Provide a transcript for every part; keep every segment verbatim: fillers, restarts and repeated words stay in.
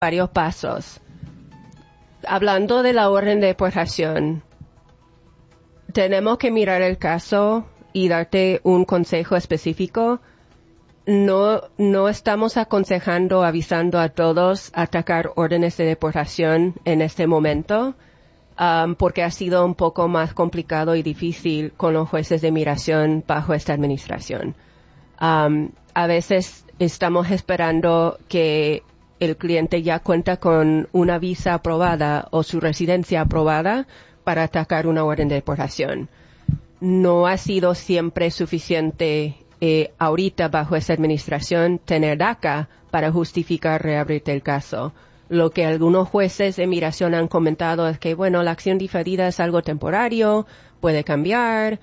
varios pasos. Hablando de la orden de deportación, tenemos que mirar el caso y darte un consejo específico. No, no estamos aconsejando, avisando a todos atacar órdenes de deportación en este momento, um, porque ha sido un poco más complicado y difícil con los jueces de migración bajo esta administración. Um, a veces estamos esperando que el cliente ya cuenta con una visa aprobada o su residencia aprobada para atacar una orden de deportación. No ha sido siempre suficiente eh, ahorita bajo esta administración tener DACA para justificar reabrirte el caso. Lo que algunos jueces de migración han comentado es que, bueno, la acción diferida es algo temporario, puede cambiar,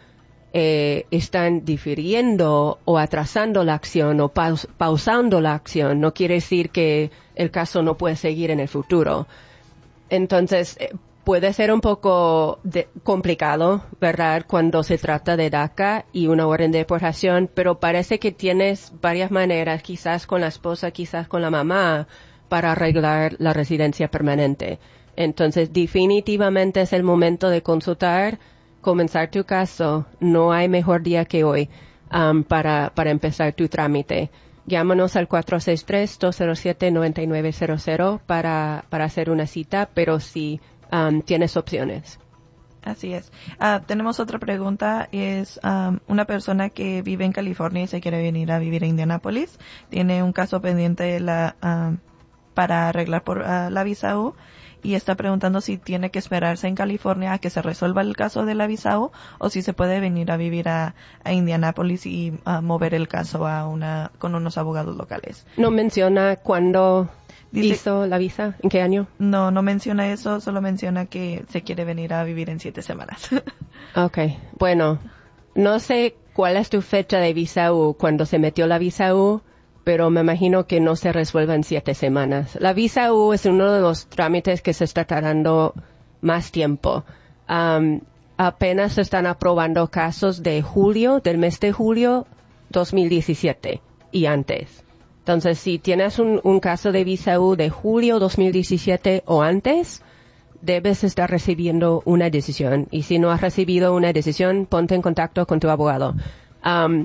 eh, están difiriendo o atrasando la acción o paus- pausando la acción. No quiere decir que el caso no puede seguir en el futuro. Entonces, eh, puede ser un poco de, complicado, ¿verdad?, cuando se trata de DACA y una orden de deportación, pero parece que tienes varias maneras, quizás con la esposa, quizás con la mamá, para arreglar la residencia permanente. Entonces, definitivamente es el momento de consultar, comenzar tu caso. No hay mejor día que hoy um, para, para empezar tu trámite. Llámanos al cuatro seis tres, dos cero siete, nueve nueve cero cero para, para hacer una cita, pero si um, tienes opciones. Así es. Uh, tenemos otra pregunta. Es um, una persona que vive en California y se quiere venir a vivir a Indianápolis. Tiene un caso pendiente la, um, para arreglar por uh, la visa U y está preguntando si tiene que esperarse en California a que se resuelva el caso de la visa U o si se puede venir a vivir a, a Indianápolis y uh, mover el caso a una con unos abogados locales. ¿No menciona cuándo Dice, hizo la visa? ¿En qué año? No, no menciona eso, solo menciona que se quiere venir a vivir en siete semanas. Okay, bueno, no sé cuál es tu fecha de visa U cuando se metió la visa U, pero me imagino que no se resuelva en siete semanas. La visa U es uno de los trámites que se está tardando más tiempo. Um, apenas se están aprobando casos de julio, del mes de julio dos mil diecisiete y antes. Entonces, si tienes un, un caso de visa U de julio dos mil diecisiete o antes, debes estar recibiendo una decisión. Y si no has recibido una decisión, ponte en contacto con tu abogado. Um,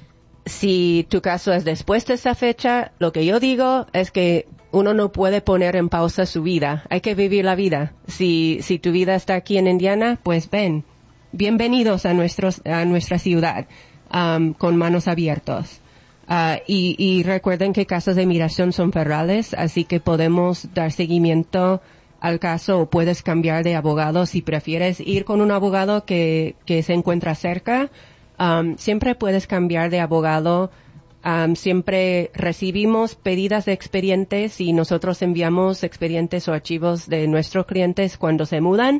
si tu caso es después de esa fecha, lo que yo digo es que uno no puede poner en pausa su vida. Hay que vivir la vida. Si, si tu vida está aquí en Indiana, pues ven. Bienvenidos a nuestros, a nuestra ciudad, um, con manos abiertas. Uh, y, y recuerden que casos de migración son federales, así que podemos dar seguimiento al caso o puedes cambiar de abogado si prefieres ir con un abogado que, que se encuentra cerca. Um, siempre puedes cambiar de abogado. Um, siempre recibimos pedidas de expedientes y nosotros enviamos expedientes o archivos de nuestros clientes cuando se mudan.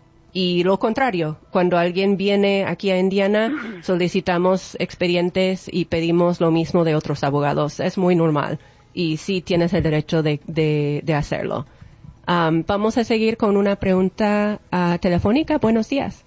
Y lo contrario, cuando alguien viene aquí a Indiana, solicitamos expedientes y pedimos lo mismo de otros abogados. Es muy normal y sí tienes el derecho de, de, de hacerlo. Um, vamos a seguir con una pregunta uh, telefónica. Buenos días.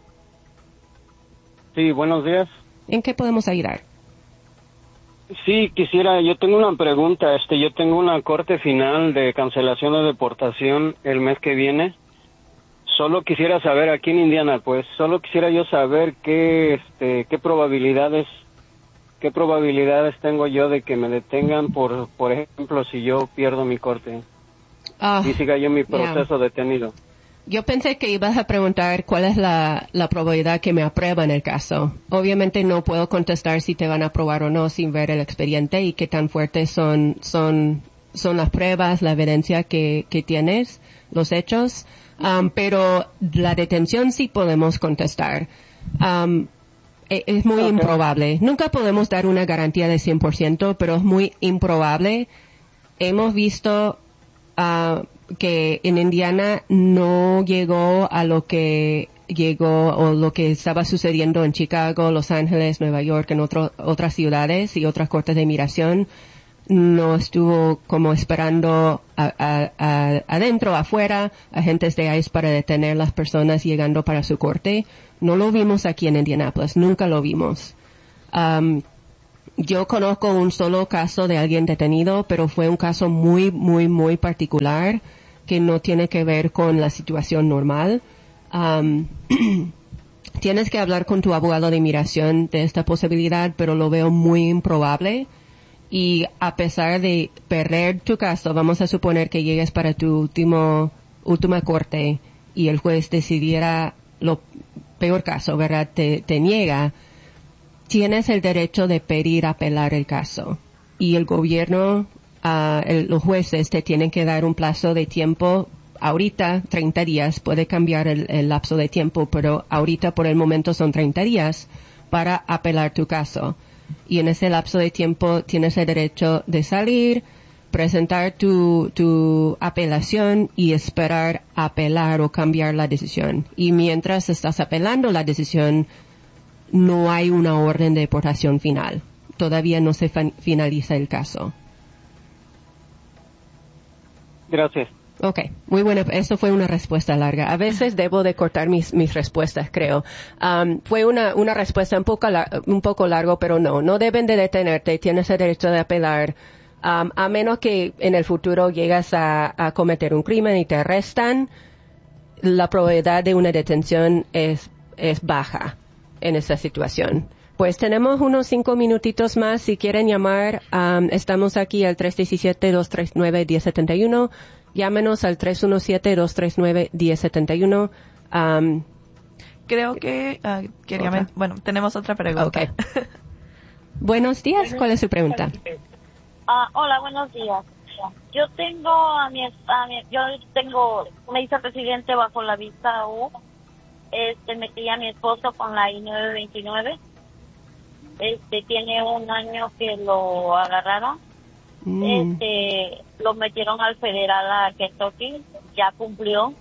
Sí, buenos días. ¿En qué podemos ayudar? Sí, quisiera, yo tengo una pregunta. Este, yo tengo una corte final de cancelación de deportación el mes que viene. Solo quisiera saber aquí en Indiana, pues, solo quisiera yo saber qué, este, qué probabilidades, qué probabilidades tengo yo de que me detengan por, por ejemplo, si yo pierdo mi corte Uh, y siga yo mi proceso yeah. detenido. Yo pensé que ibas a preguntar cuál es la, la probabilidad que me aprueban el caso. Obviamente no puedo contestar si te van a aprobar o no sin ver el expediente y qué tan fuertes son, son, son las pruebas, la evidencia que, que tienes, los hechos. Um, pero la detención sí podemos contestar. Um, e- es muy Okay. improbable. Nunca podemos dar una garantía de cien por ciento, pero es muy improbable. Hemos visto uh, que en Indiana no llegó a lo que llegó o lo que estaba sucediendo en Chicago, Los Ángeles, Nueva York, en otro, otras ciudades y otras cortes de inmigración. No estuvo como esperando a, a, a, adentro, afuera, agentes de ICE para detener las personas llegando para su corte. No lo vimos aquí en Indianapolis, nunca lo vimos. Um, yo conozco un solo caso de alguien detenido, pero fue un caso muy, muy, muy particular que no tiene que ver con la situación normal. Um, tienes que hablar con tu abogado de inmigración de esta posibilidad, pero lo veo muy improbable. Y a pesar de perder tu caso, vamos a suponer que llegues para tu último, última corte y el juez decidiera lo peor caso, ¿verdad? Te, te niega. Tienes el derecho de pedir apelar el caso. Y el gobierno, uh, el, los jueces te tienen que dar un plazo de tiempo. Ahorita, treinta días, puede cambiar el, el lapso de tiempo, pero ahorita por el momento son treinta días para apelar tu caso. Y en ese lapso de tiempo tienes el derecho de salir, presentar tu, tu apelación y esperar apelar o cambiar la decisión. Y mientras estás apelando la decisión, no hay una orden de deportación final. Todavía no se fan- finaliza el caso. Gracias. Okay, muy buena. Esto fue una respuesta larga. A veces debo de cortar mis mis respuestas, creo. Um, fue una una respuesta un poco la, un poco largo, pero no, no deben de detenerte. Tienes el derecho de apelar, um, a menos que en el futuro llegas a, a cometer un crimen y te arrestan. La probabilidad de una detención es es baja en esa situación. Pues tenemos unos cinco minutitos más. Si quieren llamar, um, estamos aquí al tres uno siete, dos tres nueve, uno cero siete uno. Llámenos al tres uno siete, dos tres nueve, uno cero siete uno. Um, Creo que uh, quería... men- Bueno, tenemos otra pregunta. Okay. Buenos días. ¿Cuál es su pregunta? Ah, hola, buenos días. Yo tengo a mi, a mi yo tengo me hice residente bajo la visa U. Este, metí a mi esposo con la I nueve veintinueve. Este, tiene un año que lo agarraron. Mm. Este, lo metieron al federal a Kentucky, ya cumplió.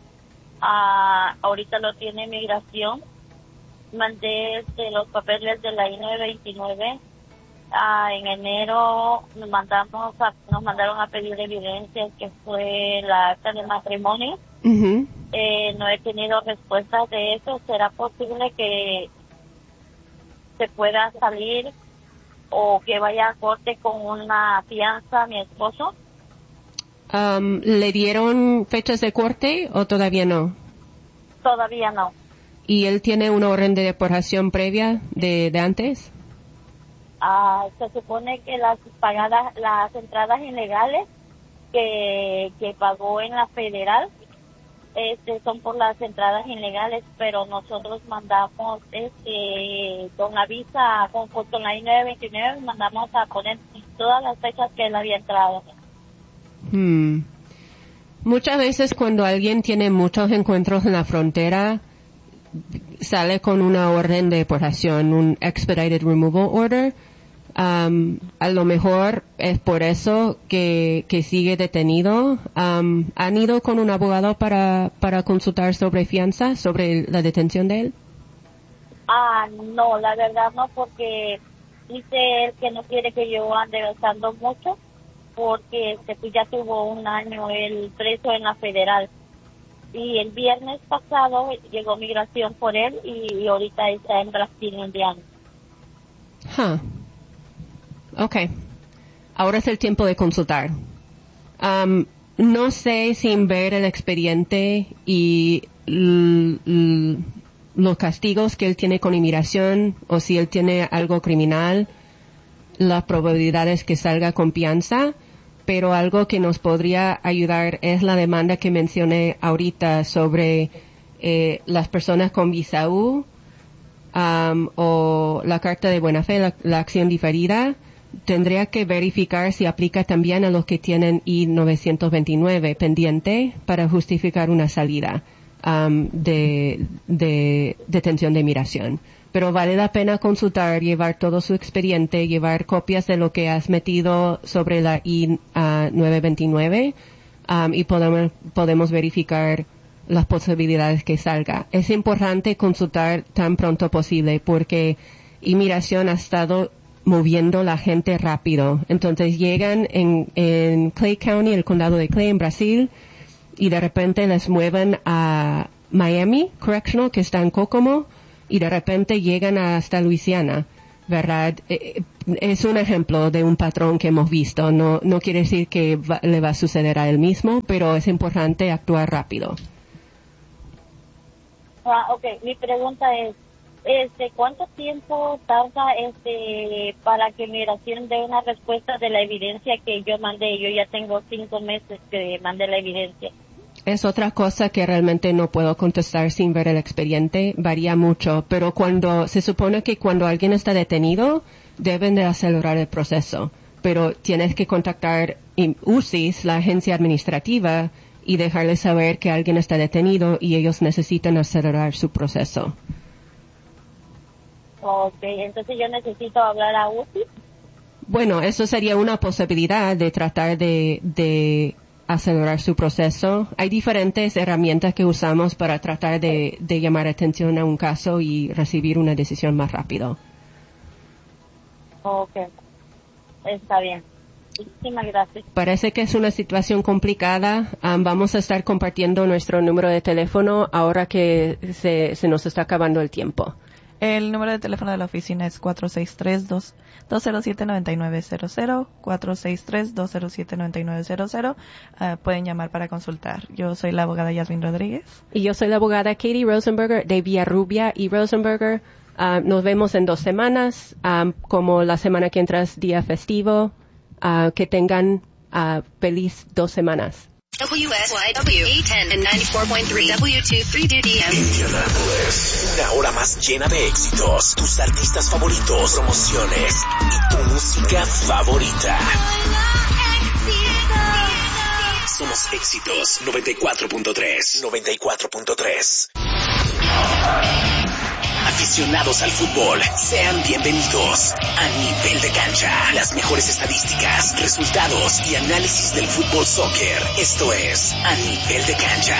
Ah, ahorita lo tiene migración. Mandé este, los papeles de la I nueve veintinueve. Ah, en enero nos mandamos a, nos mandaron a pedir evidencia que fue la acta de matrimonio. Uh-huh. Eh, no he tenido respuestas de eso. ¿Será posible que se pueda salir o que vaya a corte con una fianza a mi esposo? Um, ¿Le dieron fechas de corte o todavía no? Todavía no. ¿Y él tiene una orden de deportación previa de, de antes? Ah, se supone que las pagadas, las entradas ilegales que, que pagó en la federal, este, son por las entradas ilegales, pero nosotros mandamos, este, con la visa, con, con la I nueve veintinueve, mandamos a poner todas las fechas que él había entrado. Hmm. Muchas veces cuando alguien tiene muchos encuentros en la frontera, sale con una orden de deportación, un expedited removal order. Um, a lo mejor es por eso que, que sigue detenido. Um, ¿Han ido con un abogado para, para consultar sobre fianza, sobre la detención de él? Ah, no, la verdad no, porque dice él que no quiere que yo ande gastando mucho, porque este, pues ya tuvo un año el preso en la federal. Y el viernes pasado llegó migración por él y, y ahorita está en Brasil, Indiana. Huh. Okay. Ahora es el tiempo de consultar. Um, no sé sin ver el expediente y l- l- los castigos que él tiene con inmigración o si él tiene algo criminal, las probabilidades que salga con fianza, pero algo que nos podría ayudar es la demanda que mencioné ahorita sobre eh, las personas con visa U um, o la carta de buena fe, la, la acción diferida. Tendría que verificar si aplica también a los que tienen I novecientos veintinueve pendiente para justificar una salida um, de, de detención de inmigración. Pero vale la pena consultar, llevar todo su expediente, llevar copias de lo que has metido sobre la I nueve veintinueve um, y podemos, podemos verificar las posibilidades que salga. Es importante consultar tan pronto posible porque inmigración ha estado moviendo la gente rápido. Entonces llegan en, en Clay County, el condado de Clay, en Brasil, y de repente les mueven a Miami Correctional, que está en Kokomo, y de repente llegan hasta Luisiana. ¿verdad? Eh, es un ejemplo de un patrón que hemos visto. No, no quiere decir que va, le va a suceder a él mismo, pero es importante actuar rápido. Ah, ok, mi pregunta es, este, ¿cuánto tiempo tarda este para que Migración dé una respuesta de la evidencia que yo mandé? Yo ya tengo cinco meses que mandé la evidencia. Es otra cosa que realmente no puedo contestar sin ver el expediente, varía mucho, pero cuando se supone que cuando alguien está detenido, deben de acelerar el proceso, pero tienes que contactar U C I S, la agencia administrativa, y dejarles saber que alguien está detenido y ellos necesitan acelerar su proceso. Ok, entonces yo necesito hablar a U C I S. Bueno, eso sería una posibilidad de tratar de, de acelerar su proceso. Hay diferentes herramientas que usamos para tratar de, de llamar atención a un caso y recibir una decisión más rápido. Ok, está bien. Muchísimas gracias. Parece que es una situación complicada. Um, vamos a estar compartiendo nuestro número de teléfono ahora que se, se nos está acabando el tiempo. El número de teléfono de la oficina es cuatro seis tres, dos cero siete, nueve nueve cero cero, cuatro seis tres, dos cero siete, nueve nueve cero cero. Uh, pueden llamar para consultar. Yo soy la abogada Yasmin Rodríguez. Y yo soy la abogada Katie Rosenberger de Villarrubia y Rosenberger. Uh, nos vemos en dos semanas, um, como la semana que entra es día festivo. Uh, que tengan uh, feliz dos semanas. W S Y W eight ten and ninety-four point three W two three D M. Indianapolis, una hora más llena de éxitos, tus artistas favoritos, promociones y tu música favorita. Somos Éxitos noventa y cuatro punto tres. noventa y cuatro punto tres. Aficionados al fútbol, sean bienvenidos a Nivel de Cancha. Las mejores estadísticas, resultados y análisis del fútbol soccer. Esto es A Nivel de Cancha.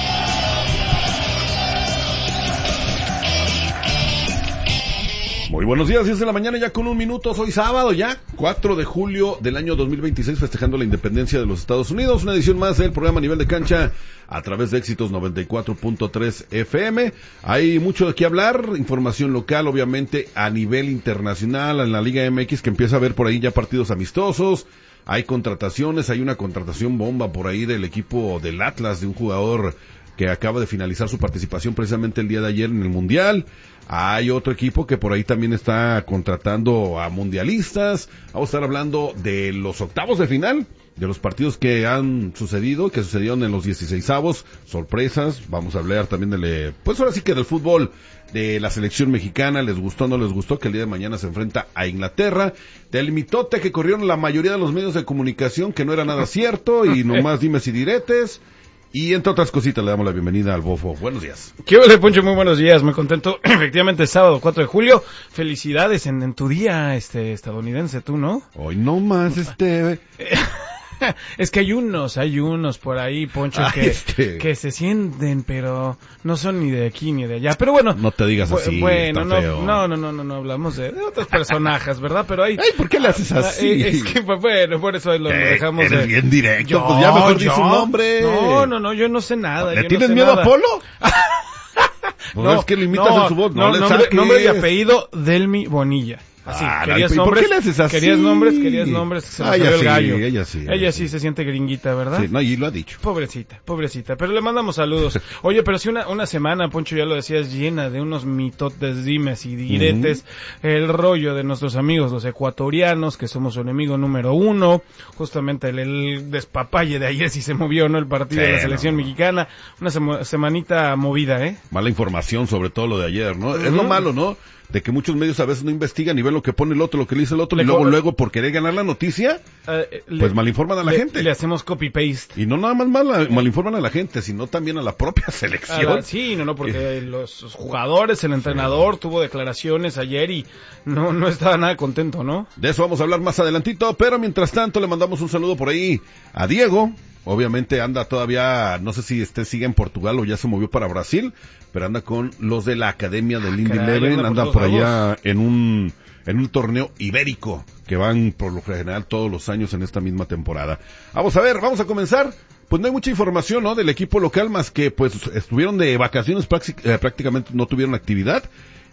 Muy buenos días, diez de la mañana ya con un minuto, hoy sábado ya, cuatro de julio del año dos mil veintiséis, festejando la independencia de los Estados Unidos, una edición más del programa Nivel de Cancha a través de Éxitos noventa y cuatro punto tres F M. Hay mucho de qué hablar, información local, obviamente a nivel internacional, en la Liga M X que empieza a ver por ahí ya partidos amistosos, hay contrataciones, hay una contratación bomba por ahí del equipo del Atlas, de un jugador que acaba de finalizar su participación precisamente el día de ayer en el Mundial. Hay otro equipo que por ahí también está contratando a mundialistas. Vamos a estar hablando de los octavos de final, de los partidos que han sucedido, que sucedieron en los dieciseisavos, sorpresas. Vamos a hablar también de, pues ahora sí que del fútbol de la selección mexicana, les gustó o no les gustó, que el día de mañana se enfrenta a Inglaterra, del mitote que corrieron la mayoría de los medios de comunicación, que no era nada cierto, y nomás dimes y diretes. Y entre otras cositas le damos la bienvenida al Bofo. Buenos días. ¿Qué hola, Poncho? Muy buenos días. Muy contento. Efectivamente, sábado cuatro de julio. Felicidades en, en tu día este estadounidense, tú, ¿no? Hoy no más, este... Es que hay unos, hay unos por ahí, Poncho, ah, que, este... que se sienten, pero no son ni de aquí ni de allá. Pero bueno. No te digas así, bueno, está no, feo. no, no, no, no, no, hablamos de, de otros personajes, ¿verdad? Pero hay... Ay, ¿por qué le haces así? Eh, es que, bueno, por eso lo, lo dejamos... Eres de... bien directo, yo, pues ya mejor yo, di su nombre. No, no, no, yo no sé nada. ¿Le yo tienes no sé miedo nada. a Polo? No, no, es que le imitas no, en su voz, no, no le nombre, saques. nombre y apellido, Delmi Bonilla. Así, Ah, querías ¿y nombres, por qué le haces así? querías nombres, querías nombres, se Ah, le ella salió el sí, gallo. ella sí, ella Ella sí. sí se siente gringuita, ¿verdad? Sí, no, y lo ha dicho. Pobrecita, pobrecita, pero le mandamos saludos. Oye, pero sí una, una semana, Poncho, ya lo decías, llena de unos mitotes, dimes y diretes, uh-huh. El rollo de nuestros amigos, los ecuatorianos, que somos su enemigo número uno, justamente el, el despapalle de ayer si se movió o no el partido sí, de la selección no. mexicana, una sema, semanita movida, ¿eh? Mala información sobre todo lo de ayer, ¿no? Uh-huh. Es lo malo, ¿no? De que muchos medios a veces no investigan y ven lo que pone el otro, lo que le dice el otro, le y luego, co- luego por querer ganar la noticia, uh, pues le, malinforman a la le, gente. Le hacemos copy-paste. Y no nada más mal, malinforman a la gente, sino también a la propia selección. La, sí, no, no, porque los jugadores, el entrenador sí. tuvo declaraciones ayer y no, no estaba nada contento, ¿no? De eso vamos a hablar más adelantito, pero mientras tanto le mandamos un saludo por ahí a Diego. Obviamente anda todavía, no sé si este sigue en Portugal o ya se movió para Brasil, pero anda con los de la Academia del Indy Eleven, anda, anda por, por allá en un en un torneo ibérico que van por lo general todos los años en esta misma temporada. Vamos a ver, vamos a comenzar. Pues no hay mucha información, ¿no? Del equipo local, más que pues estuvieron de vacaciones, prácticamente no tuvieron actividad.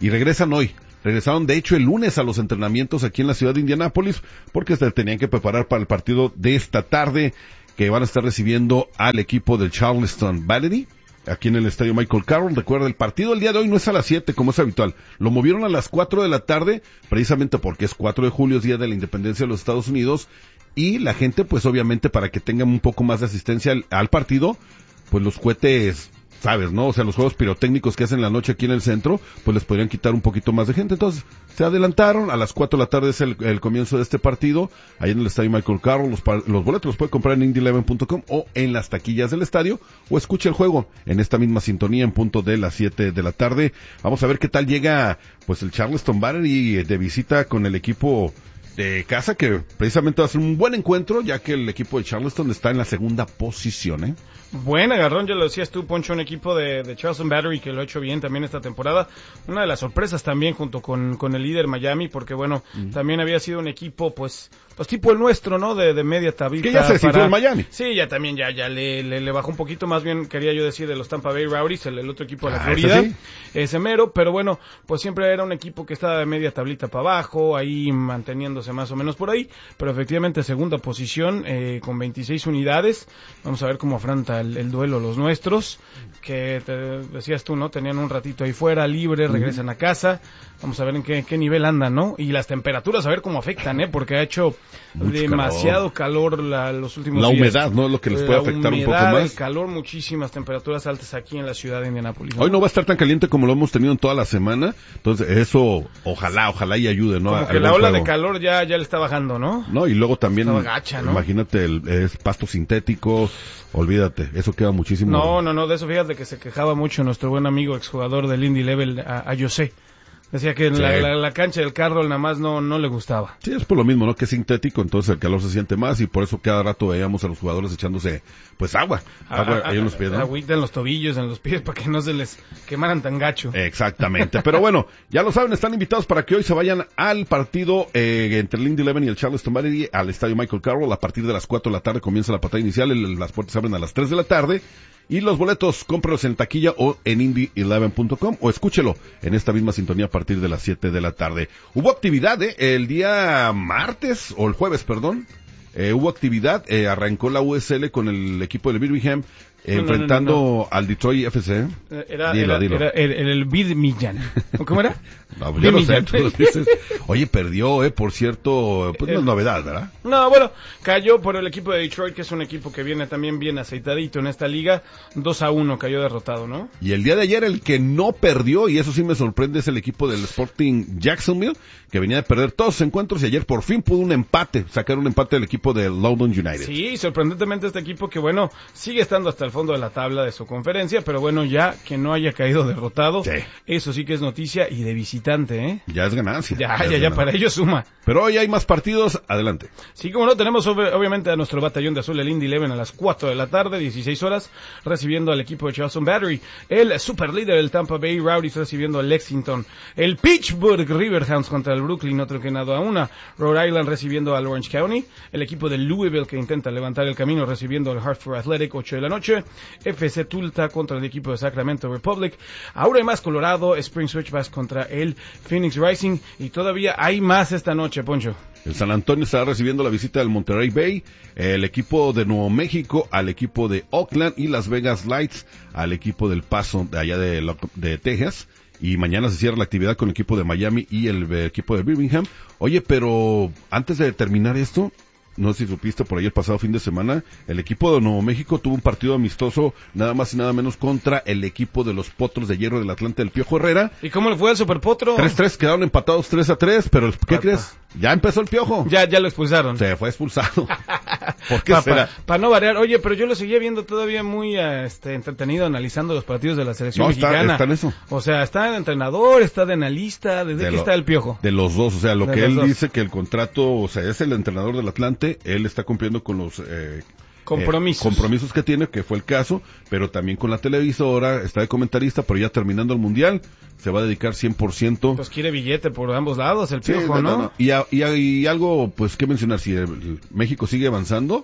y regresan hoy. Regresaron, de hecho, el lunes a los entrenamientos aquí en la ciudad de Indianápolis, porque se tenían que preparar para el partido de esta tarde, que van a estar recibiendo al equipo del Charleston Battery, aquí en el estadio Michael Carroll. Recuerda, el partido el día de hoy no es a las siete, como es habitual. Lo movieron a las cuatro de la tarde, precisamente porque es cuatro de julio, es día de la independencia de los Estados Unidos, y la gente, pues obviamente, para que tengan un poco más de asistencia al, al partido, pues los cohetes, sabes, ¿no? O sea, los juegos pirotécnicos que hacen la noche aquí en el centro, pues les podrían quitar un poquito más de gente. Entonces, se adelantaron, a las cuatro de la tarde es el, el comienzo de este partido, ahí en el estadio Michael Carroll. Los, los boletos los puede comprar en indy eleven punto com o en las taquillas del estadio, o escuche el juego en esta misma sintonía en punto de las siete de la tarde. Vamos a ver qué tal llega, pues, el Charleston Battery de visita con el equipo de casa, que precisamente va a ser un buen encuentro, ya que el equipo de Charleston está en la segunda posición, ¿eh? Buen agarrón, ya lo decías tú, Poncho, un equipo de, de Charleston Battery que lo ha hecho bien también esta temporada. Una de las sorpresas también junto con, con el líder Miami, porque bueno, mm. también había sido un equipo, pues, pues tipo el nuestro, ¿no? De, de media tablita. Que ya se para... en Miami. Sí, ya también, ya, ya le, le, le bajó un poquito, más bien quería yo decir de los Tampa Bay Rowdies, el, el otro equipo de la ah, Florida. ¿ese sí? Ese mero, pero bueno, pues siempre era un equipo que estaba de media tablita para abajo, ahí manteniéndose más o menos por ahí, pero efectivamente segunda posición, eh, con veintiséis unidades. Vamos a ver cómo afronta el, el duelo los nuestros, que te decías tú, ¿no? Tenían un ratito ahí fuera, libre, regresan a casa. Vamos a ver en qué, qué nivel andan, ¿no? Y las temperaturas, a ver cómo afectan, ¿eh? Porque ha hecho mucho demasiado calor, calor la, los últimos la días. La humedad, ¿no? Es lo que les puede la afectar humedad, un poco más. El calor, muchísimas temperaturas altas aquí en la ciudad de Indianápolis, ¿no? Hoy no va a estar tan caliente como lo hemos tenido en toda la semana. Entonces, eso, ojalá, ojalá y ayude, ¿no? Como que la ola juego. de calor ya, ya le está bajando, ¿no? No, y luego también, gacha, ¿no? Imagínate, el, es pasto sintético. Olvídate, eso queda muchísimo. No, no, no, de eso fíjate que se quejaba mucho nuestro buen amigo exjugador del Indy Level, a, a José. Decía que en sí. la, la, la cancha del Carroll nada más no, no le gustaba. Sí, es por lo mismo, ¿no? Que es sintético, entonces el calor se siente más y por eso cada rato veíamos a los jugadores echándose, pues, agua. Agua a, ahí en los pies, ¿no? Agüita en los tobillos, en los pies, para que no se les quemaran tan gacho. Exactamente. Pero bueno, ya lo saben, están invitados para que hoy se vayan al partido eh, entre el Indy Eleven y el Charleston Battery al estadio Michael Carroll. A partir de las cuatro de la tarde comienza la patada inicial, el, las puertas se abren a las tres de la tarde. Y los boletos, cómpralos en taquilla o en indy eleven punto com o escúchelo en esta misma sintonía a partir de las siete de la tarde. Hubo actividad, ¿eh? El día martes, o el jueves, perdón, eh, hubo actividad, eh, arrancó la U S L con el equipo del Birmingham, eh, no, enfrentando no, no, no. al Detroit F C. Era, dilo, era, dilo. era el, el Birmingham. ¿Cómo era? No, yo no sé, tú dices. Oye, perdió, eh, por cierto, pues no es novedad, ¿verdad? No, bueno, cayó por el equipo de Detroit, que es un equipo que viene también bien aceitadito en esta liga, dos a uno cayó derrotado, ¿no? Y el día de ayer el que no perdió, y eso sí me sorprende, es el equipo del Sporting Jacksonville, que venía de perder todos sus encuentros y ayer por fin pudo un empate, sacar un empate del equipo de London United. Sí, sorprendentemente este equipo que, bueno, sigue estando hasta el fondo de la tabla de su conferencia, pero bueno, ya que no haya caído derrotado, sí. Eso sí que es noticia y de visitante, ¿eh? Ya es ganancia. Ya, ya, ya, ya, para ellos suma. Pero hoy hay más partidos, adelante. Sí, como no, tenemos obviamente a nuestro batallón de azul, el Indy Eleven, a las cuatro de la tarde, dieciséis horas, recibiendo al equipo de Charleston Battery. El super líder del Tampa Bay Rowdies recibiendo al Lexington. El Pittsburgh Riverhounds contra el Brooklyn, otro que nada a una. Rhode Island recibiendo al Orange County. El equipo de Louisville, que intenta levantar el camino, recibiendo al Hartford Athletic, ocho de la noche. F C Tulsa contra el equipo de Sacramento Republic. Ahora hay más Colorado, Spring Switchbacks contra el Phoenix Rising. Y todavía hay más esta noche, Poncho. El San Antonio estará recibiendo la visita del Monterrey Bay, el equipo de Nuevo México al equipo de Oakland y Las Vegas Lights al equipo del Paso de allá de, de Texas. Y mañana se cierra la actividad con el equipo de Miami y el, el equipo de Birmingham. Oye, pero antes de terminar esto, no sé si supiste, por ahí el pasado fin de semana, el equipo de Nuevo México tuvo un partido amistoso nada más y nada menos contra el equipo de los Potros de Hierro del Atlante del Piojo Herrera. ¿Y cómo le fue al Super Potro? tres tres, quedaron empatados tres a tres, pero ¿qué Pata. crees? Ya empezó el Piojo. Ya, ya lo expulsaron. Se fue expulsado. ¿Por qué pa, será? Para pa no variar. Oye, pero yo lo seguía viendo todavía muy este, entretenido analizando los partidos de la selección no, mexicana. Está, está en eso. O sea, está de entrenador, está de analista, ¿desde de qué lo, está el Piojo? De los dos, o sea, lo de que él dos. dice que el contrato, o sea, es el entrenador del Atlante, él está cumpliendo con los eh, compromisos. Eh, compromisos que tiene, que fue el caso, pero también con la televisora, está de comentarista, pero ya terminando el Mundial, se va a dedicar cien por ciento. Pues quiere billete por ambos lados, el Piojo, sí, ¿no? no, no. Y, a, y, a, y algo, pues, ¿qué mencionar? Si el, el México sigue avanzando,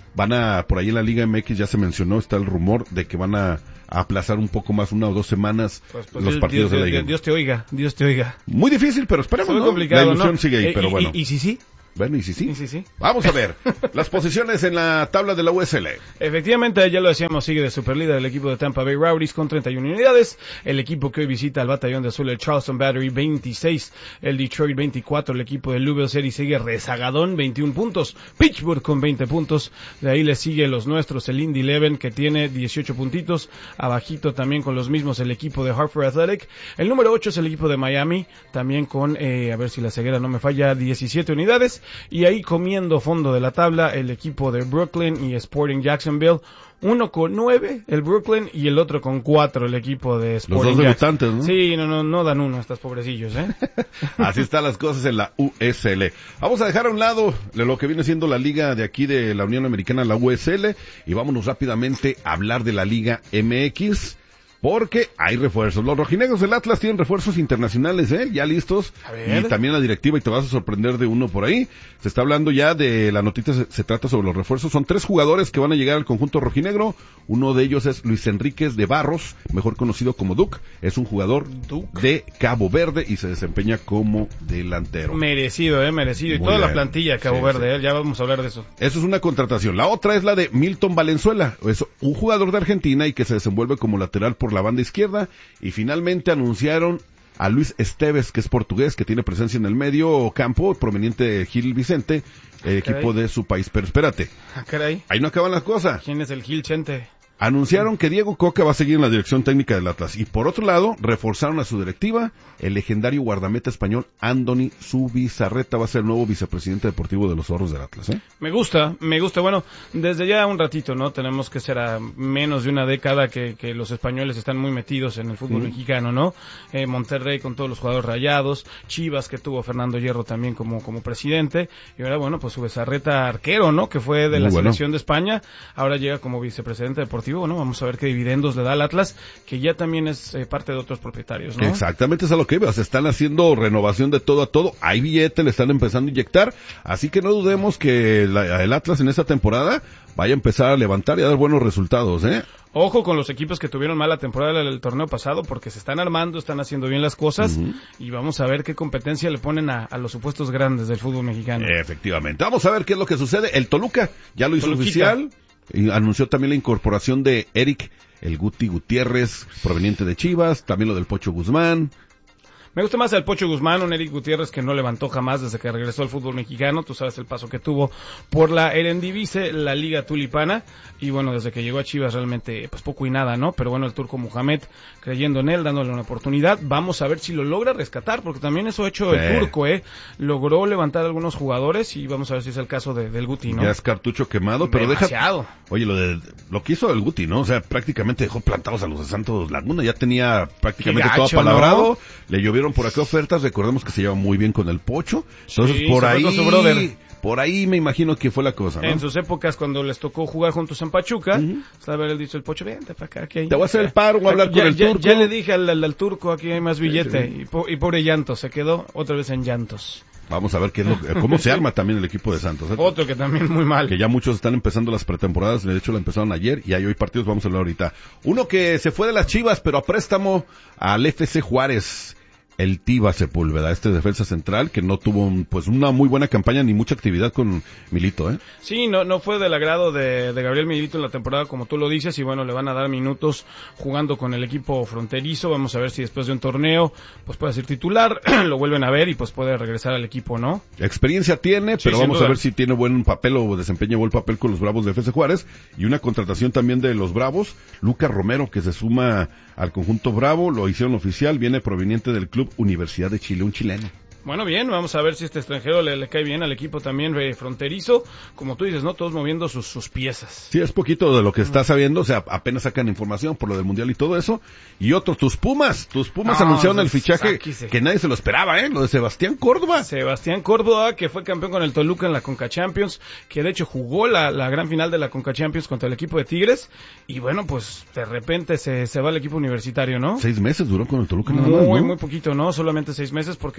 van a, por ahí en la Liga M X ya se mencionó, está el rumor de que van a, a aplazar un poco más, una o dos semanas, pues, pues, los Dios, partidos Dios, de la Liga. Dios, Dios te oiga, Dios te oiga. Muy difícil, pero esperemos, muy ¿no? complicado, La ilusión ¿no? sigue ahí, Eh, pero y, bueno. Y, y sí, sí. Bueno, y sí, sí. Sí, sí, sí. Vamos a ver las posiciones en la tabla de la U S L. Efectivamente, ya lo decíamos, sigue de superlíder el equipo de Tampa Bay Rowdies con treinta y una unidades. El equipo que hoy visita al batallón de azul, el Charleston Battery, veintiséis. El Detroit, veinticuatro. El equipo de Louisville City sigue rezagadón, veintiún puntos. Pittsburgh con veinte puntos. De ahí le sigue los nuestros, el Indy Eleven, que tiene dieciocho puntitos. Abajito también con los mismos el equipo de Hartford Athletic. El número ocho es el equipo de Miami, también con, eh, a ver si la ceguera no me falla, diecisiete unidades. Y ahí comiendo fondo de la tabla el equipo de Brooklyn y Sporting Jacksonville, uno con nueve el Brooklyn y el otro con cuatro el equipo de Sporting. Los dos debutantes, ¿no? Sí, no, no, no dan uno estos pobrecillos, ¿eh? Así están las cosas en la U S L. Vamos a dejar a un lado lo que viene siendo la liga de aquí de la Unión Americana, la U S L, y vámonos rápidamente a hablar de la Liga M X. Porque hay refuerzos. Los rojinegros del Atlas tienen refuerzos internacionales, ¿eh? Ya listos. A ver. Y también la directiva, y te vas a sorprender de uno por ahí. Se está hablando ya de la noticia, se, se trata sobre los refuerzos. Son tres jugadores que van a llegar al conjunto rojinegro. Uno de ellos es Luis Enríquez de Barros, mejor conocido como Duke. Es un jugador Duke. de Cabo Verde y se desempeña como delantero. Merecido, eh, merecido. Y Muy toda bien. la plantilla de Cabo Sí, Verde, sí. eh, ya vamos a hablar de eso. Eso es una contratación. La otra es la de Milton Valenzuela. Es un jugador de Argentina y que se desenvuelve como lateral por la banda izquierda. Y finalmente anunciaron a Luis Esteves, que es portugués, que tiene presencia en el medio campo, proveniente de Gil Vicente, el equipo de su país. Pero espérate, Ah, caray. ahí no acaban las cosas. ¿Quién es el Gil Chente? Anunciaron que Diego Coca va a seguir en la dirección técnica del Atlas. Y por otro lado, reforzaron a su directiva. El legendario guardameta español Andoni Zubizarreta va a ser el nuevo vicepresidente deportivo de los Zorros del Atlas, ¿eh? Me gusta, me gusta. Bueno, desde ya un ratito, ¿no? Tenemos que ser a menos de una década que, que los españoles están muy metidos en el fútbol Mm. mexicano, ¿no? Eh, Monterrey con todos los jugadores rayados, Chivas que tuvo Fernando Hierro también como, como presidente, y ahora, bueno, pues Zubizarreta arquero, ¿no? Que fue de Muy la bueno. selección de España, ahora llega como vicepresidente deportivo, ¿no? Vamos a ver qué dividendos le da al Atlas, que ya también es eh, parte de otros propietarios, ¿no? Exactamente, es a lo que iba. Se están haciendo renovación de todo a todo. Hay billete, le están empezando a inyectar. Así que no dudemos que la- el Atlas en esta temporada vaya a empezar a levantar y a dar buenos resultados, ¿eh? Ojo con los equipos que tuvieron mala temporada el torneo pasado, porque se están armando, están haciendo bien las cosas, Ujú. y vamos a ver qué competencia le ponen a, a los supuestos grandes del fútbol mexicano. Efectivamente. Vamos a ver qué es lo que sucede. El Toluca ya lo hizo Toluquita. oficial. Y anunció también la incorporación de Eric, el Guti Gutiérrez, proveniente de Chivas. También lo del Pocho Guzmán. Me gusta más el Pocho Guzmán, un Eric Gutiérrez que no levantó jamás desde que regresó al fútbol mexicano. Tú sabes el paso que tuvo por la Eredivisie, la Liga Tulipana. Y bueno, desde que llegó a Chivas realmente pues poco y nada, ¿no? Pero bueno, el turco Mohamed creyendo en él, dándole una oportunidad. Vamos a ver si lo logra rescatar, porque también eso ha hecho Sí. el turco, ¿eh? Logró levantar algunos jugadores y vamos a ver si es el caso de, del Guti, ¿no? Ya es cartucho quemado, pero Demasiado. deja... Oye, lo de lo que hizo el Guti, ¿no? O sea, prácticamente dejó plantados a los de Santos Laguna. Ya tenía prácticamente Qué gacho, todo apalabrado. ¿no? Le llovieron por acá ofertas. Recordemos que se lleva muy bien con el Pocho. Entonces, Sí, por se fue ahí... con su brother. Por ahí me imagino que fue la cosa, ¿no? En sus épocas, cuando les tocó jugar juntos en Pachuca, Ujú. pues, haber dicho el Pocho, vente para acá, que hay. Te voy a hacer el paro, voy a hablar Ya- con el ya- turco. Ya le dije al, al- al turco, aquí hay más billete. sí. Y, po- y pobre Llantos, se quedó otra vez en Llantos. Vamos a ver qué es lo, cómo se arma también el equipo de Santos, ¿eh? Otro que también muy mal. Que ya muchos están empezando las pretemporadas, de hecho la empezaron ayer y hay hoy partidos, vamos a hablar ahorita. Uno que se fue de las Chivas, pero a préstamo al F C Juárez, el Tiva Sepúlveda, este defensa central que no tuvo un- pues una muy buena campaña ni mucha actividad con Milito, ¿eh? Sí, no, no fue del agrado de, de Gabriel Milito en la temporada, como tú lo dices, y bueno, le van a dar minutos jugando con el equipo fronterizo. Vamos a ver si después de un torneo, pues puede ser titular, lo vuelven a ver y pues puede regresar al equipo, ¿no? Experiencia tiene, Sí, pero sin vamos duda. a ver si tiene buen papel o desempeña buen papel con los Bravos de F C Juárez. Y una contratación también de los Bravos, Lucas Romero, que se suma al conjunto Bravo, lo hicieron oficial, viene proveniente del club Universidad de Chile, un chileno. Bueno, bien, vamos a ver si este extranjero le, le cae bien al equipo también eh, fronterizo. Como tú dices, ¿no? Todos moviendo sus, sus piezas. Sí, es poquito de lo que está sabiendo, o sea, apenas sacan información por lo del Mundial y todo eso. Y otro, tus Pumas, tus Pumas No, anunciaron el pues, fichaje sáquese. que nadie se lo esperaba, ¿eh? Lo de Sebastián Córdoba. Sebastián Córdoba, que fue campeón con el Toluca en la Conca Champions, que de hecho jugó la, la gran final de la Conca Champions contra el equipo de Tigres. Y bueno, pues de repente se, se va al equipo universitario, ¿no? Seis meses duró con el Toluca nada Muy, más, ¿no? muy poquito, ¿no? Solamente seis meses porque provenía de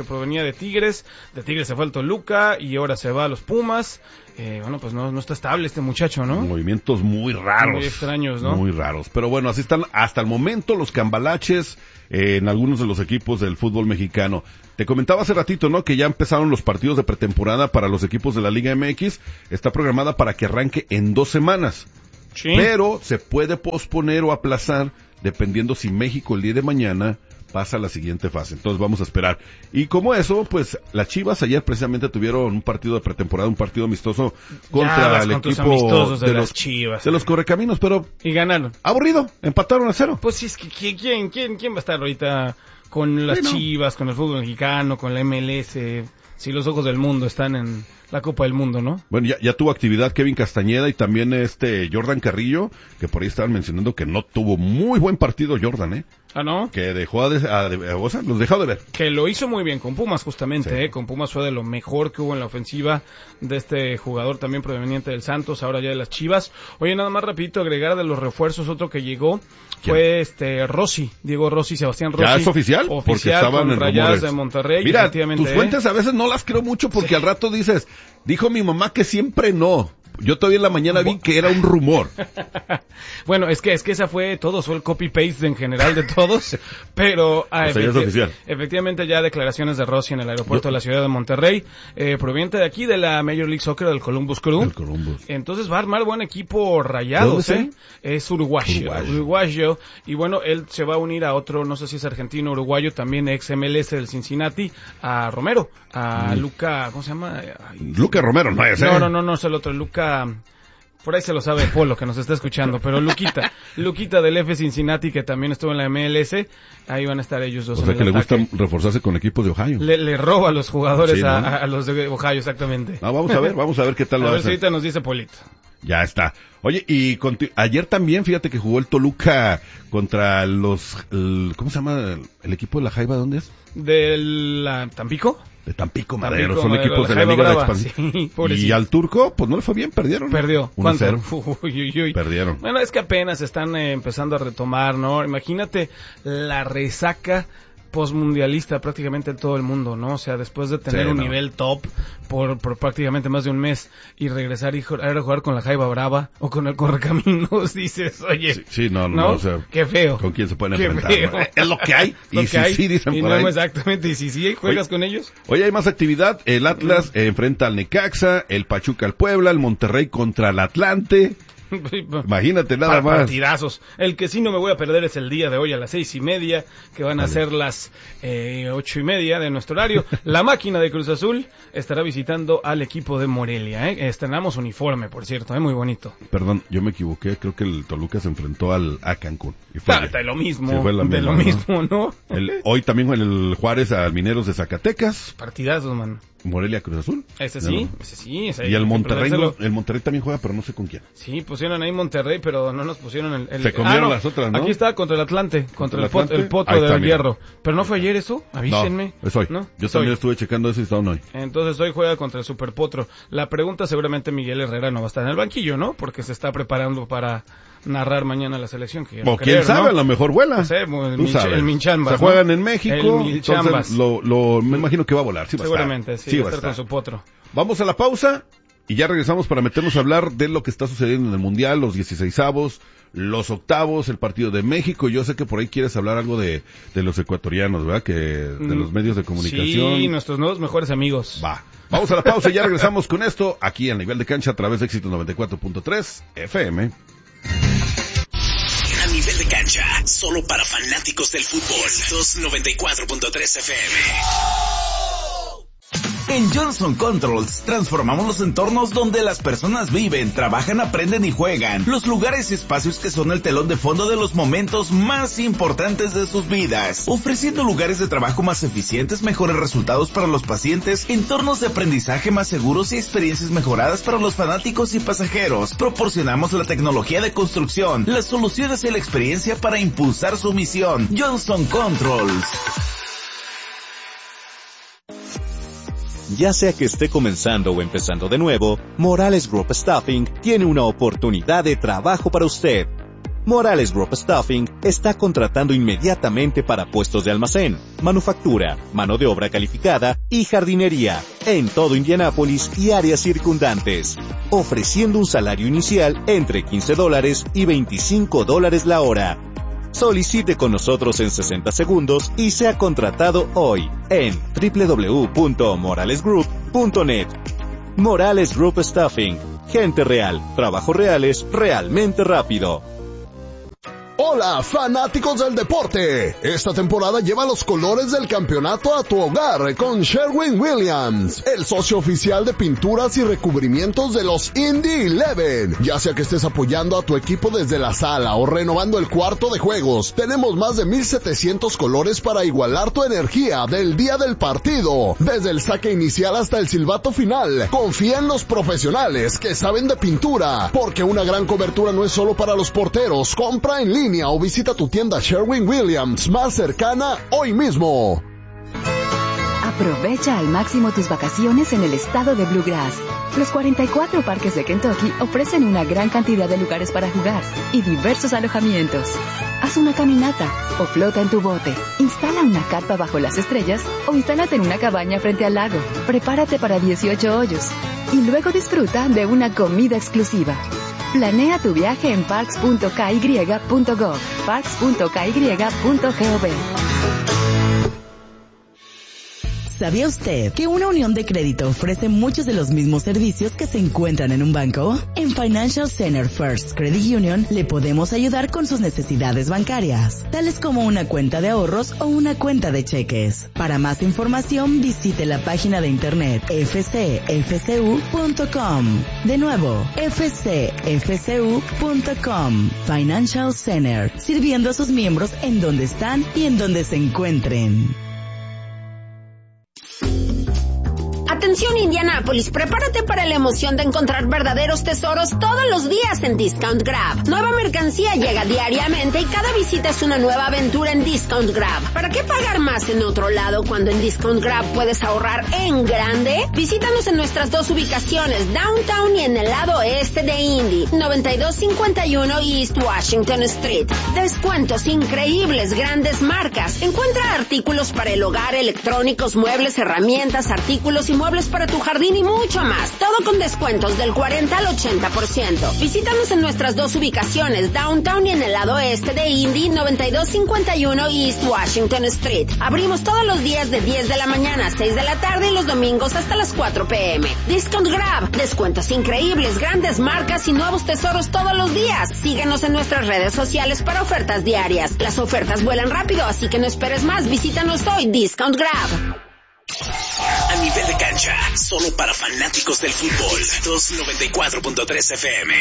de Tigres, de Tigres se fue al Toluca y ahora se va a los Pumas. Eh, bueno, pues no, no está estable este muchacho, ¿no? Movimientos muy raros. Muy extraños, ¿no? Muy raros. Pero bueno, así están hasta el momento los cambalaches eh, en algunos de los equipos del fútbol mexicano. Te comentaba hace ratito, ¿no? Que ya empezaron los partidos de pretemporada para los equipos de la Liga M X. Está programada para que arranque en dos semanas. Sí. Pero se puede posponer o aplazar dependiendo si México el día de mañana pasa a la siguiente fase. Entonces vamos a esperar. Y como eso, pues las Chivas ayer precisamente tuvieron un partido de pretemporada, un partido amistoso contra Ya, el con tus equipo amistosos de, de las los Chivas. de los Correcaminos, pero Y ganaron. aburrido, empataron a cero. Pues sí, es que ¿quién, quién, quién, quién va a estar ahorita con las Sí, no. Chivas, con el fútbol mexicano, con la M L S? Si los ojos del mundo están en la Copa del Mundo, ¿no? Bueno, ya, ya tuvo actividad Kevin Castañeda y también este Jordan Carrillo, que por ahí estaban mencionando que no tuvo muy buen partido Jordan, ¿eh? Ah, ¿no? Que dejó de, a, de- o sea, los dejó de ver. Que lo hizo muy bien con Pumas, justamente, Sí. ¿eh? Con Pumas fue de lo mejor que hubo en la ofensiva de este jugador también proveniente del Santos, ahora ya de las Chivas. Oye, nada más rapidito agregar de los refuerzos, otro que llegó ¿Quién? fue este Rossi, Diego Rossi, Sebastián Rossi. ¿Ya es oficial? Porque Oficial estaban con en Rayadas rumores. de Monterrey. Mira, efectivamente, tus ¿eh? fuentes a veces no las creo mucho porque al rato dices, dijo mi mamá que siempre no. Yo todavía en la mañana vi que era un rumor. Bueno, es que es que esa fue todo, fue el copy-paste en general de todos, pero ah, O sea, ya es efecti- oficial. efectivamente ya declaraciones de Rossi en el aeropuerto Yo- de la ciudad de Monterrey, eh, proveniente de aquí, de la Major League Soccer, del Columbus Crew. El Columbus. Entonces va a armar buen equipo ¿De Rayados, dónde ¿eh? Es uruguayo, Uruguayo. uruguayo, y bueno, él se va a unir a otro, no sé si es argentino o uruguayo, también ex M L S del Cincinnati, a Romero, a Luca, ¿cómo se llama? Ay, Luca Romero, no es, ¿eh? no, no, no, no es el otro, Luca, por ahí se lo sabe Polo, que nos está escuchando, pero Luquita, Luquita del F Cincinnati, que también estuvo en la M L S, ahí van a estar ellos dos O en sea el que le gusta ataque. reforzarse con equipos de Ohio. Le, le roba a los jugadores Sí, ¿no? a, a los de Ohio, exactamente. Ah, vamos a ver, vamos a ver qué tal A lo ver si hace. ahorita nos dice Polito. Ya está. Oye, y conti- ayer también, fíjate que jugó el Toluca contra los, el- ¿cómo se llama? El equipo de la Jaiba, ¿dónde es? ¿De la Tampico? De Tampico Tampico, Madero, son Madero, equipos la de la Jaiba Liga de Brava, Expansión. sí, pobrecito. Y al Turco, pues no le fue bien, perdieron. Perdió. uno a ¿Cuánto? cero. Uy, uy, uy. Perdieron. Bueno, es que apenas están eh, empezando a retomar, ¿no? Imagínate la resaca postmundialista prácticamente en todo el mundo, ¿no? O sea, después de tener Sí, un no. nivel top por, por prácticamente más de un mes y regresar y jo- ahora jugar con la Jaiba Brava o con el Correcaminos, dices, oye, Sí, sí, no, no, ¿no? no, o sea, qué feo. ¿con quién se pueden Qué enfrentar? feo. ¿no? Es lo que hay. Lo Y que si hay. sí, dicen Y por no, ahí. exactamente, y si sí, juegas Oye. con ellos. Hoy hay más actividad. El Atlas eh, enfrenta al Necaxa, el Pachuca al Puebla, el Monterrey contra el Atlante. Imagínate nada Pa- más. Partidazos. El que sí no me voy a perder es el día de hoy a las seis y media, que van a ser las eh, ocho y media de nuestro horario. La máquina de Cruz Azul estará visitando al equipo de Morelia. ¿eh? Estrenamos uniforme, por cierto, ¿eh? Muy bonito. Perdón, yo me equivoqué. Creo que el Toluca se enfrentó al a Cancún. Y fue Ah, ayer. de lo mismo, Sí, fue la de misma, lo ¿no? mismo, ¿no? El- hoy también en el Juárez al Mineros de Zacatecas, Partidazos, man. Morelia Cruz Azul. Ese sí, ese sí. Ese Y hay el que Monterrey, no- perdérselo. el Monterrey también juega, pero no sé con quién. Sí, pusieron ahí Monterrey, pero no nos pusieron el... el- Se comieron Ah, no, las otras, ¿no? Aquí está contra el Atlante, contra, el el, pot- Atlante. el potro Ahí está, del mira. hierro. Pero no fue ayer eso, avísenme. No, es hoy. ¿No? Yo Es también hoy. estuve checando eso y estaban hoy. Entonces hoy juega contra el Super Potro. La pregunta seguramente Miguel Herrera no va a estar en el banquillo, ¿no? Porque se está preparando para narrar mañana la selección. Que ya no O quién creo, sabe, ¿no? a lo mejor vuela. No sé, el, Tú Minch- sabes. el Minchambas, Se ¿no? juegan en México, El Minchambas. entonces lo, lo, me imagino que va a volar. Sí va a estar. Seguramente, sí, va a estar con su potro. Vamos a la pausa y ya regresamos para meternos a hablar de lo que está sucediendo en el Mundial, los dieciseisavos, los octavos, el partido de México. Yo sé que por ahí quieres hablar algo de, de los ecuatorianos, ¿verdad? Que de los medios de comunicación. Sí, nuestros nuevos mejores amigos. Va. Vamos a la pausa y ya regresamos con esto aquí a Nivel de Cancha a través de Éxito noventa y cuatro punto tres F M. A Nivel de Cancha, solo para fanáticos del fútbol. Éxitos noventa y cuatro punto tres F M. En Johnson Controls transformamos los entornos donde las personas viven, trabajan, aprenden y juegan. Los lugares y espacios que son el telón de fondo de los momentos más importantes de sus vidas. Ofreciendo lugares de trabajo más eficientes, mejores resultados para los pacientes, entornos de aprendizaje más seguros y experiencias mejoradas para los fanáticos y pasajeros. Proporcionamos la tecnología de construcción, las soluciones y la experiencia para impulsar su misión. Johnson Controls. Ya sea que esté comenzando o empezando de nuevo, Morales Group Staffing tiene una oportunidad de trabajo para usted. Morales Group Staffing está contratando inmediatamente para puestos de almacén, manufactura, mano de obra calificada y jardinería en todo Indianápolis y áreas circundantes, ofreciendo un salario inicial entre quince dólares y veinticinco dólares la hora. Solicite con nosotros en sesenta segundos y sea contratado hoy en doble u doble u doble u punto morales group punto net. Morales Group Staffing. Gente real, trabajos reales, realmente rápido. Hola, fanáticos del deporte. Esta temporada lleva los colores del campeonato a tu hogar con Sherwin-Williams, el socio oficial de pinturas y recubrimientos de los Indy once. Ya sea que estés apoyando a tu equipo desde la sala o renovando el cuarto de juegos, tenemos más de mil setecientos colores para igualar tu energía del día del partido. Desde el saque inicial hasta el silbato final, confía en los profesionales que saben de pintura, porque una gran cobertura no es solo para los porteros. Compra en línea o visita tu tienda Sherwin-Williams más cercana hoy mismo. Aprovecha al máximo tus vacaciones en el estado de Bluegrass. Los cuarenta y cuatro parques de Kentucky ofrecen una gran cantidad de lugares para jugar y diversos alojamientos. Haz una caminata o flota en tu bote. Instala una carpa bajo las estrellas o instálate en una cabaña frente al lago. Prepárate para dieciocho hoyos y luego disfruta de una comida exclusiva. Planea tu viaje en parks punto k y punto gov, parks punto k y punto gov. ¿Sabía usted que una unión de crédito ofrece muchos de los mismos servicios que se encuentran en un banco? En Financial Center First Credit Union le podemos ayudar con sus necesidades bancarias, tales como una cuenta de ahorros o una cuenta de cheques. Para más información, visite la página de internet f c f c u punto com. De nuevo, f c f c u punto com. Financial Center, sirviendo a sus miembros en donde están y en donde se encuentren. Atención Indianápolis, prepárate para la emoción de encontrar verdaderos tesoros todos los días en Discount Grab. Nueva mercancía llega diariamente y cada visita es una nueva aventura en Discount Grab. ¿Para qué pagar más en otro lado cuando en Discount Grab puedes ahorrar en grande? Visítanos en nuestras dos ubicaciones, Downtown y en el lado este de Indy, noventa y dos cincuenta y uno East Washington Street. Descuentos increíbles, grandes marcas. Encuentra artículos para el hogar, electrónicos, muebles, herramientas, artículos y muebles para tu jardín y mucho más. Todo con descuentos del cuarenta al ochenta por ciento. Visítanos en nuestras dos ubicaciones, Downtown y en el lado este de Indy, noventa y dos cincuenta y uno East Washington Street. Abrimos todos los días de diez de la mañana a seis de la tarde y los domingos hasta las cuatro p m Discount Grab, descuentos increíbles, grandes marcas y nuevos tesoros todos los días. Síguenos en nuestras redes sociales para ofertas diarias. Las ofertas vuelan rápido, así que no esperes más. Visítanos hoy, Discount Grab. A nivel de cancha, solo para fanáticos del fútbol. doscientos noventa y cuatro punto tres F M.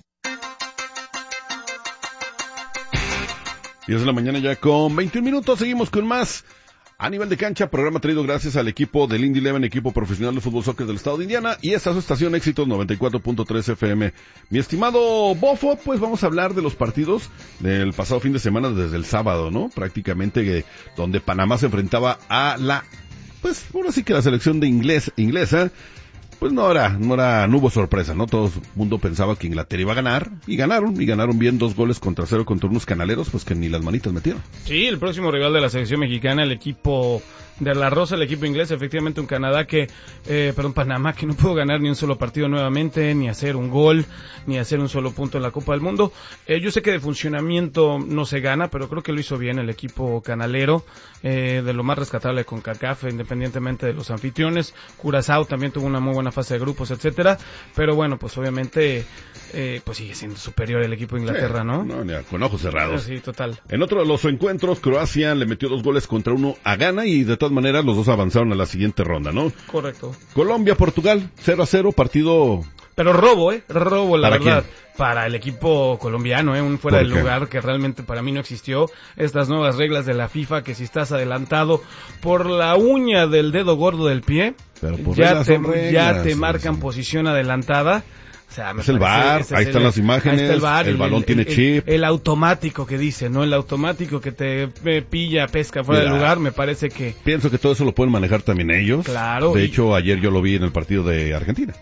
diez de la mañana ya con veintiún minutos. Seguimos con más A Nivel de Cancha, programa traído gracias al equipo del Indy once, equipo profesional de fútbol soccer del estado de Indiana, y esta es su estación Éxitos noventa y cuatro punto tres F M. Mi estimado Bofo, pues vamos a hablar de los partidos del pasado fin de semana desde el sábado, ¿no? Prácticamente eh, donde Panamá se enfrentaba a la, pues ahora sí que la selección de inglés, inglesa. Pues no era, no era, no hubo sorpresa, ¿no? Todo el mundo pensaba que Inglaterra iba a ganar, y ganaron, y ganaron bien, dos goles contra cero contra unos canaleros, pues que ni las manitas metieron. Sí, el próximo rival de la selección mexicana, el equipo de la Rosa, el equipo inglés, efectivamente un Canadá que, eh, perdón, Panamá que no pudo ganar ni un solo partido nuevamente, ni hacer un gol, ni hacer un solo punto en la Copa del Mundo. Eh, yo sé que de funcionamiento no se gana, pero creo que lo hizo bien el equipo canalero, eh, de lo más rescatable con CACAF, independientemente de los anfitriones. Curazao también tuvo una muy buena fase de grupos, etcétera, pero bueno, pues obviamente, eh, pues sigue siendo superior el equipo de Inglaterra, sí, ¿no? No, ni a, con ojos cerrados. Sí, total. En otro de los encuentros, Croacia le metió dos goles contra uno a Ghana y de todas maneras los dos avanzaron a la siguiente ronda, ¿no? Correcto. Colombia, Portugal, cero a cero, partido... Pero robo, ¿eh? Robo, la ¿Para verdad. quién? Para el equipo colombiano, ¿eh? Un fuera del lugar que realmente para mí no existió. Estas nuevas reglas de la FIFA, que si estás adelantado por la uña del dedo gordo del pie, Pero por ya, te, reglas, ya te sí, marcan sí. posición adelantada. O sea, me es el parece, V A R, ese ahí es están el, las imágenes, el, V A R, el balón el, tiene el, chip. El, el automático que dice, ¿no? El automático que te eh, pilla, pesca fuera Mira, del lugar, me parece que... Pienso que todo eso lo pueden manejar también ellos. Claro. De y... hecho, ayer yo lo vi en el partido de Argentina.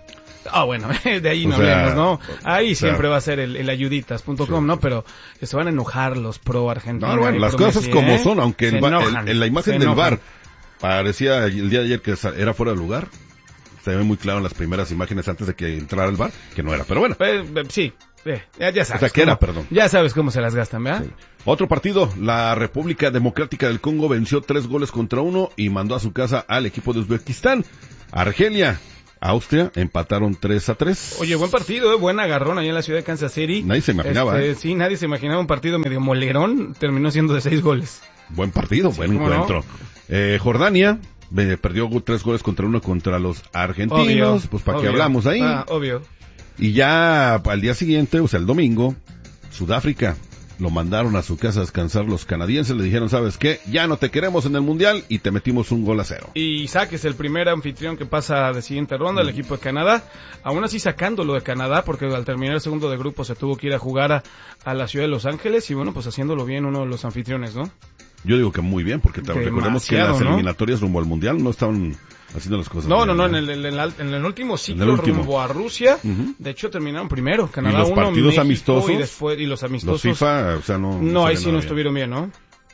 Ah, bueno, de ahí O no sea, hablemos, ¿no? Ahí o sea, siempre va a ser el, el ayuditas punto com, sí. ¿no? Pero se van a enojar los pro Argentina. No, bueno, y las pro cosas Messi, como ¿eh? son, aunque Se el, va- enojan, el- en la imagen se del enojan. V A R parecía el día de ayer que era fuera de lugar. Se ve muy claro en las primeras imágenes antes de que entrara el V A R, que no era, pero bueno. Eh, eh, sí, eh, ya, ya sabes. O sea, que cómo- era, perdón. Ya sabes cómo se las gastan, ¿verdad? Sí. Otro partido, la República Democrática del Congo venció tres goles contra uno y mandó a su casa al equipo de Uzbekistán. Argelia, Austria empataron tres a tres. Oye, buen partido, eh, buen agarrón allá en la ciudad de Kansas City. Nadie se imaginaba, Este, ¿eh? Sí, nadie se imaginaba un partido medio molerón, terminó siendo de seis goles. Buen partido, buen ¿cómo encuentro. Eh, Jordania eh, perdió tres goles contra uno contra los argentinos. Obvio, pues para qué obvio. hablamos ahí. Ah, obvio. Y ya al día siguiente, o sea, el domingo, Sudáfrica lo mandaron a su casa a descansar los canadienses. Le dijeron, ¿sabes qué? Ya no te queremos en el mundial y te metimos un gol a cero. Y Isaac es el primer anfitrión que pasa de siguiente ronda, el equipo de Canadá. Aún así sacándolo de Canadá, porque al terminar el segundo de grupo se tuvo que ir a jugar a, a la ciudad de Los Ángeles. Y bueno, pues haciéndolo bien uno de los anfitriones, ¿no? Yo digo que muy bien, porque te- recordemos que en las Demasiado, ¿no? eliminatorias rumbo al mundial no estaban haciendo las cosas No, bien, no, no, ¿eh? en el, en el, en el último ciclo En el último. rumbo a Rusia, Ujú. de hecho terminaron primero. Canadá Y los uno, partidos México, amistosos, y después y los amistosos. Los FIFA, o sea, no... No, ahí salen sí nada no bien. estuvieron bien, ¿no?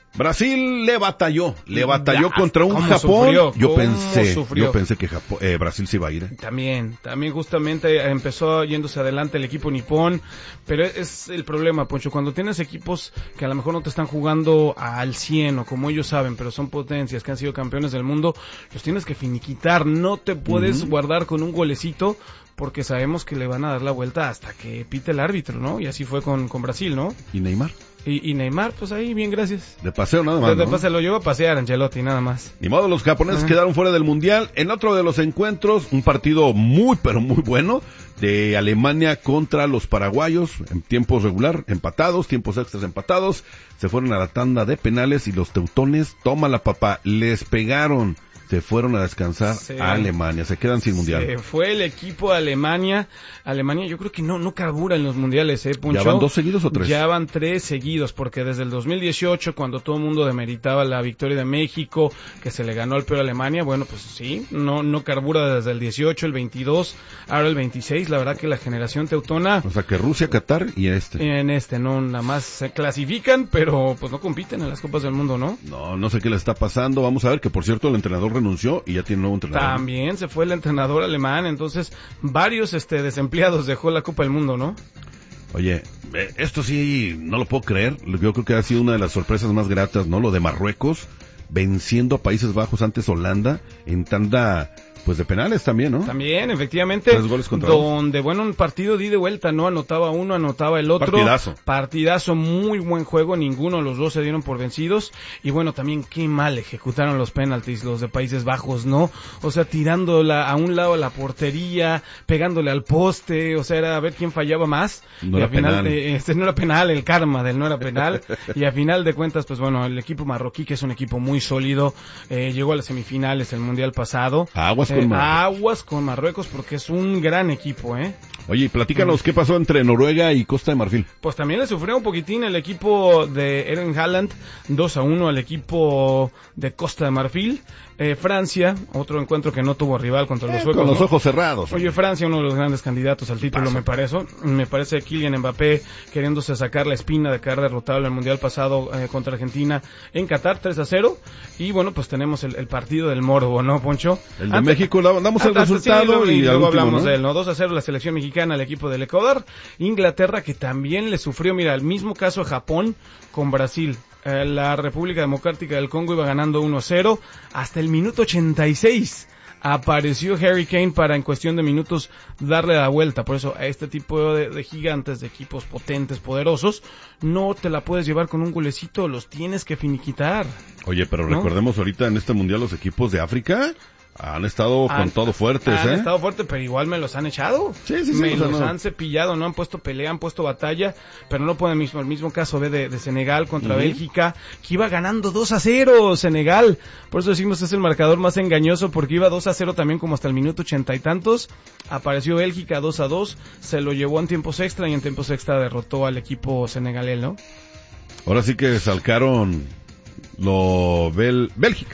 Brasil le batalló, le batalló Ya, contra un ¿cómo Japón. sufrió? Yo ¿Cómo pensé, sufrió? yo pensé que Japón, eh, Brasil se iba a ir. ¿eh? También, también justamente empezó yéndose adelante el equipo nipón, pero es el problema, Poncho, cuando tienes equipos que a lo mejor no te están jugando al cien o como ellos saben, pero son potencias que han sido campeones del mundo, los tienes que finiquitar, no te puedes Ujú. guardar con un golecito porque sabemos que le van a dar la vuelta hasta que pite el árbitro, ¿no? Y así fue con, con Brasil, ¿no? ¿Y Neymar? Y, y Neymar, pues ahí, bien, gracias. De paseo nada más, De- de- ¿no? Se lo llevó a pasear Ancelotti, nada más. Ni modo, los japoneses Ajá. quedaron fuera del mundial. En otro de los encuentros, un partido muy, pero muy bueno, de Alemania contra los paraguayos, en tiempos regular, empatados, tiempos extras empatados, se fueron a la tanda de penales y los teutones, toma la papá, les pegaron, se fueron a descansar Sí. a Alemania, se quedan sin mundial. Se fue el equipo de Alemania. Alemania yo creo que no no carbura en los mundiales, ¿eh, Poncho? ¿Ya van dos seguidos o tres? Ya van tres seguidos, porque desde el dos mil dieciocho, cuando todo el mundo demeritaba la victoria de México, que se le ganó al peor a Alemania, bueno, pues sí, no no carbura desde el dieciocho, el veintidós, ahora el veintiséis. La verdad que la generación teutona O sea que Rusia, Qatar y este. en este no nada más se clasifican, pero pues no compiten en las Copas del Mundo, ¿no? No, no sé qué le está pasando. Vamos a ver que, por cierto, el entrenador renunció y ya tiene nuevo entrenador. También se fue el entrenador alemán, entonces varios este desempleados dejó la Copa del Mundo, ¿no? Oye, eh, esto sí, no lo puedo creer. Yo creo que ha sido una de las sorpresas más gratas, ¿no? Lo de Marruecos, venciendo a Países Bajos, antes Holanda, en tanda, pues de penales también, ¿no? También, efectivamente, Tres goles contra donde, bueno, un partido de ida y vuelta, ¿no? Anotaba uno, anotaba el otro. Partidazo. Partidazo, muy buen juego, ninguno de los dos se dieron por vencidos. Y bueno, también qué mal ejecutaron los penaltis los de Países Bajos, ¿no? O sea, tirándola a un lado a la portería, pegándole al poste, o sea, era a ver quién fallaba más. No y era al final, penal. eh, este no era penal, el karma del no era penal. Y a final de cuentas, pues bueno, el equipo marroquí, que es un equipo muy sólido, eh, llegó a las semifinales el mundial pasado. Aguas con Eh, Marruecos. Aguas con Marruecos porque es un gran equipo, ¿eh? Oye, platícanos qué pasó entre Noruega y Costa de Marfil. Pues también le sufrió un poquitín el equipo de Erling Haaland, dos a uno al equipo de Costa de Marfil. Eh, Francia, otro encuentro que no tuvo rival contra los Eh, suecos. con los ¿no? ojos cerrados. Oye, Francia, uno de los grandes candidatos al título, Pasa. me parece. Me parece Kylian Mbappé queriéndose sacar la espina de quedar derrotado en el Mundial pasado eh, contra Argentina en Qatar, tres a cero. Y bueno, pues tenemos el, el partido del morbo, ¿no, Poncho? El de Antes- México, la- damos el antes- sí, resultado luego- y, y al luego último, hablamos ¿no? de él, ¿no? dos a cero la selección mexicana al equipo del Ecuador. Inglaterra, que también le sufrió, mira, el mismo caso a Japón con Brasil. Eh, la República Democrática del Congo iba ganando uno a cero hasta el minuto ochenta y seis. Apareció Harry Kane para en cuestión de minutos darle la vuelta. Por eso a este tipo de, de gigantes, de equipos potentes, poderosos, no te la puedes llevar con un golecito, los tienes que finiquitar. Oye, pero ¿No? recordemos ahorita en este mundial los equipos de África han estado con Han- todo fuertes, Han ¿eh? estado fuertes, pero igual me los han echado. Sí, sí, sí, Me o sea, los no. han cepillado, no han puesto pelea, han puesto batalla, pero no pueden mismo. El mismo caso ve de, de Senegal contra Ujú. Bélgica, que iba ganando dos a cero Senegal. Por eso decimos que es el marcador más engañoso, porque iba dos a cero también como hasta el minuto ochenta y tantos. Apareció Bélgica dos a dos, se lo llevó en tiempos extra y en tiempos extra derrotó al equipo senegalés, ¿no? Ahora sí que salcaron lo Bel Bélgica.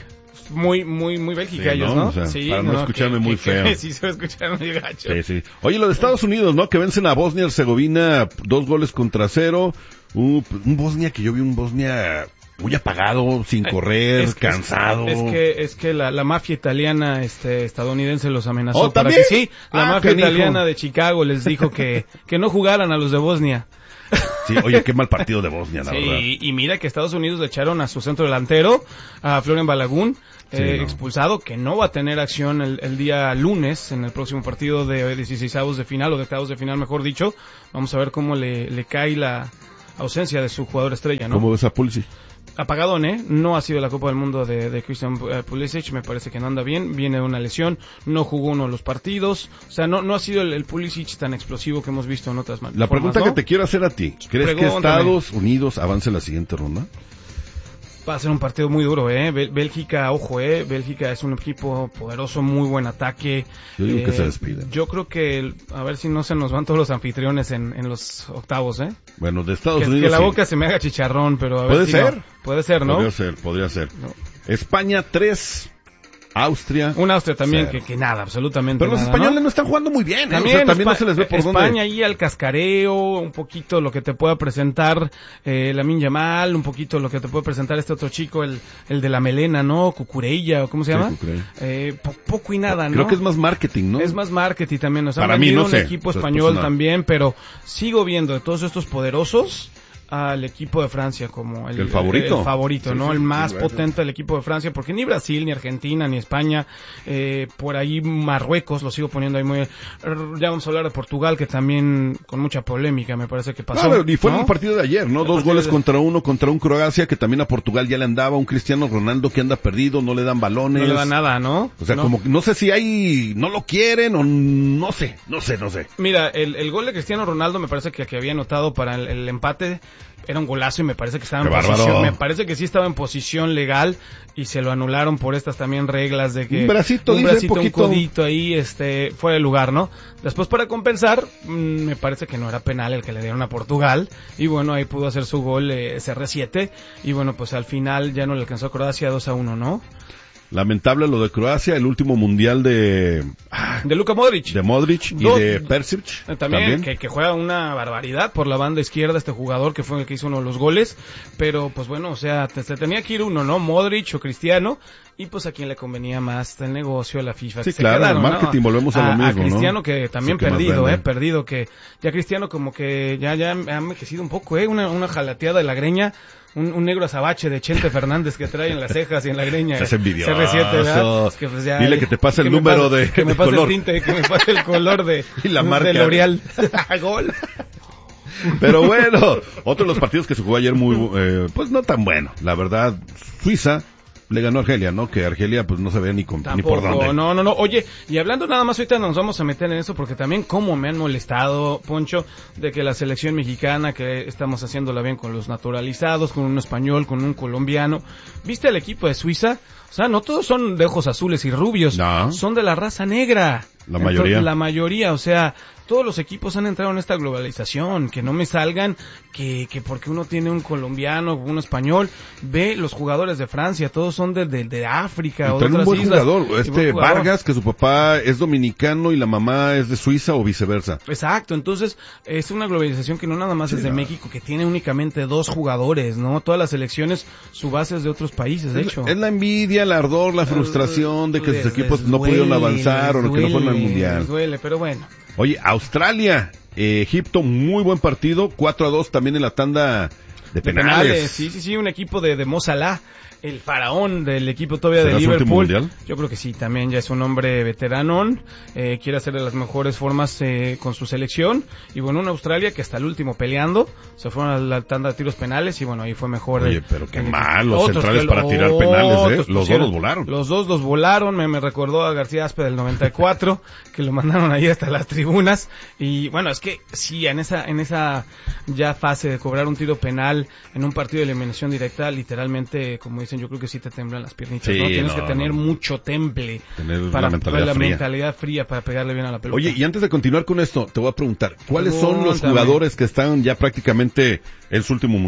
es muy, muy, muy Bélgica Sí, ellos, ¿no? ¿no? O sea, sí, para no escucharme que- muy que- feo. que sí, se va a escuchar muy gacho. Sí, sí. Oye, lo de Estados Unidos, ¿no? Que vencen a Bosnia y Herzegovina dos goles contra cero. Uh, un Bosnia que yo vi un Bosnia muy apagado, sin correr, Es que- cansado. Es que, es que la, la mafia italiana, este, estadounidense los amenazó. ¿Oh, para también? que sí, la Ah, mafia canijo. italiana de Chicago les dijo que, que no jugaran a los de Bosnia. Sí, oye, qué mal partido de Bosnia, la verdad. Sí, y mira que Estados Unidos le echaron a su centro delantero, a Florian Balogun, Sí, eh, no. expulsado, que no va a tener acción el, el día lunes en el próximo partido de dieciseisavos de final, o de octavos de final, mejor dicho. Vamos a ver cómo le, le cae la ausencia de su jugador estrella, ¿no? ¿Cómo ves a Pulisic? Apagadón, ¿eh? No ha sido la Copa del Mundo de, de Christian eh, Pulisic, me parece que no anda bien, viene de una lesión, no jugó uno de los partidos, o sea, no, no ha sido el, el Pulisic tan explosivo que hemos visto en otras maneras. La pregunta que te quiero hacer a ti, ¿crees que Pregúntame. Estados Unidos avance en la siguiente ronda? Va a ser un partido muy duro, ¿eh? Bel- Bélgica, ojo, ¿eh? Bélgica es un equipo poderoso, muy buen ataque. Yo digo que Eh, se despiden. Yo creo que, el- a ver si no se nos van todos los anfitriones en, en los octavos, ¿eh? Bueno, de Estados Que, Unidos que la sí. boca se me haga chicharrón, pero a ver ¿Puede si ser? no. Puede ser, ¿no? Podría ser, podría ser. España tres, Austria. Un Austria también, cero. que, que nada, absolutamente Pero los nada, españoles ¿no? no están jugando muy bien, ¿eh? También, o sea, también Espa- no se les ve por España dónde. ahí al cascareo, un poquito lo que te pueda presentar eh, Lamine Yamal, un poquito lo que te puede presentar este otro chico, el, el de la melena, ¿no? Cucurella, ¿o cómo se Sí, llama? Cucurella. Eh, po- poco y nada, ¿no? Creo que es más marketing, ¿no? Es más marketing también, o sea, Para han mí, vendido no un sé, equipo eso es español personal. también, pero sigo viendo de todos estos poderosos al equipo de Francia como el, El favorito. el favorito, Sí, ¿no? sí, el más sin duda. potente del equipo de Francia, porque ni Brasil, ni Argentina, ni España, eh, por ahí Marruecos, lo sigo poniendo ahí muy... Ya vamos a hablar de Portugal, que también con mucha polémica me parece que pasó. Claro, y fue ¿no? en el partido de ayer, ¿no? El Dos partido goles de- contra uno, contra un Croacia que también a Portugal ya le andaba, un Cristiano Ronaldo que anda perdido, no le dan balones. No le da nada, ¿no? O sea, No. como que no sé si hay, no lo quieren o no sé, no sé, no sé. Mira, el, el gol de Cristiano Ronaldo me parece que, que había anotado para el, el empate era un golazo y me parece que estaba en ¡Qué bárbaro! posición, me parece que sí estaba en posición legal y se lo anularon por estas también reglas de que Un bracito, un dice, bracito, un poquito. codito ahí, este, fuera de lugar, ¿no? Después para compensar, mm, me parece que no era penal el que le dieron a Portugal y bueno, ahí pudo hacer su gol eh, C R siete y bueno, pues al final ya no le alcanzó a Croacia dos a uno, ¿no? Lamentable lo de Croacia, el último mundial de, De Luka Modric. de Modric y Dos- de Persic. Eh, También, Que, que juega una barbaridad por la banda izquierda este jugador que fue el que hizo uno de los goles, pero pues bueno, o sea, te, se tenía que ir uno, ¿no? Modric o Cristiano, y pues a quien le convenía más el negocio, la FIFA. Sí, que se claro, quedaron, el marketing, ¿no? volvemos a lo mismo, ¿no? Cristiano que también Sí, que más perdido, vende. eh, perdido, que ya Cristiano como que ya, ya ha envejecido un poco, eh, una, una jalateada de la greña. Un, un negro azabache de Chente Fernández que trae en las cejas y en la greña. Estás envidioso. C R siete, ¿verdad? Es que, pues, ya- Dile que te pase el que me número pase- de- Que me de pase color. el tinte, que me pase el color de, Y la de marca. L'Oreal. Gol. Pero bueno, otro de los partidos que se jugó ayer muy, eh, pues no tan bueno. La verdad, Suiza le ganó a Argelia, ¿no? Que Argelia pues no se ve ni, con, ni por Tampoco, dónde. no, no, no. Oye, y hablando nada más, ahorita nos vamos a meter en eso porque también cómo me han molestado, Poncho, de que la selección mexicana, que estamos haciéndola bien con los naturalizados, con un español, con un colombiano. ¿Viste el equipo de Suiza? O sea, no todos son de ojos azules y rubios, No. son de la raza negra. La mayoría. Entonces, la mayoría, o sea, todos los equipos han entrado en esta globalización, que no me salgan que, que porque uno tiene un colombiano, un español, ve los jugadores de Francia, todos son de, de, de África Y o de traen un otras buen islas. jugador, Y este buen jugador. Vargas, que su papá es dominicano y la mamá es de Suiza o viceversa. Exacto, entonces es una globalización que no nada más Sí, es de no. México, que tiene únicamente dos jugadores, ¿no? Todas las selecciones, su base es de otros países, de Es, hecho. es la envidia, el ardor, la frustración de que Les- sus equipos les no pudieron duele, avanzar o les que no fueron al duele, mundial. les duele, pero bueno. Oye, Australia, eh, Egipto, muy buen partido, cuatro a dos también en la tanda de De penales. penales, sí, sí, sí, un equipo de, de Mo Salah, el faraón del equipo todavía de ¿Será su último Liverpool. mundial? Yo creo que sí, también ya es un hombre veteranón, eh, quiere hacer de las mejores formas eh, con su selección. Y bueno, una Australia que hasta el último peleando, se fueron a la tanda de tiros penales y bueno, ahí fue mejor. Oye, el- pero qué el- mal, los otros centrales que- para tirar penales, ¿eh? otros Los dos pusieron- los volaron. Los dos los volaron, me, me recordó a García Aspe del noventa y cuatro, que lo mandaron ahí hasta las tribunas. Y bueno, es que sí, en esa, en esa ya fase de cobrar un tiro penal en un partido de eliminación directa, literalmente, como dicen, yo creo que sí te temblan las piernitas, Sí, ¿no? Tienes no, que tener no. mucho temple Tener para la mentalidad la fría. mentalidad fría para pegarle bien a la pelota. Oye, y antes de continuar con esto, te voy a preguntar, ¿cuáles son los Pregúntame. jugadores que están ya prácticamente en su último mundial?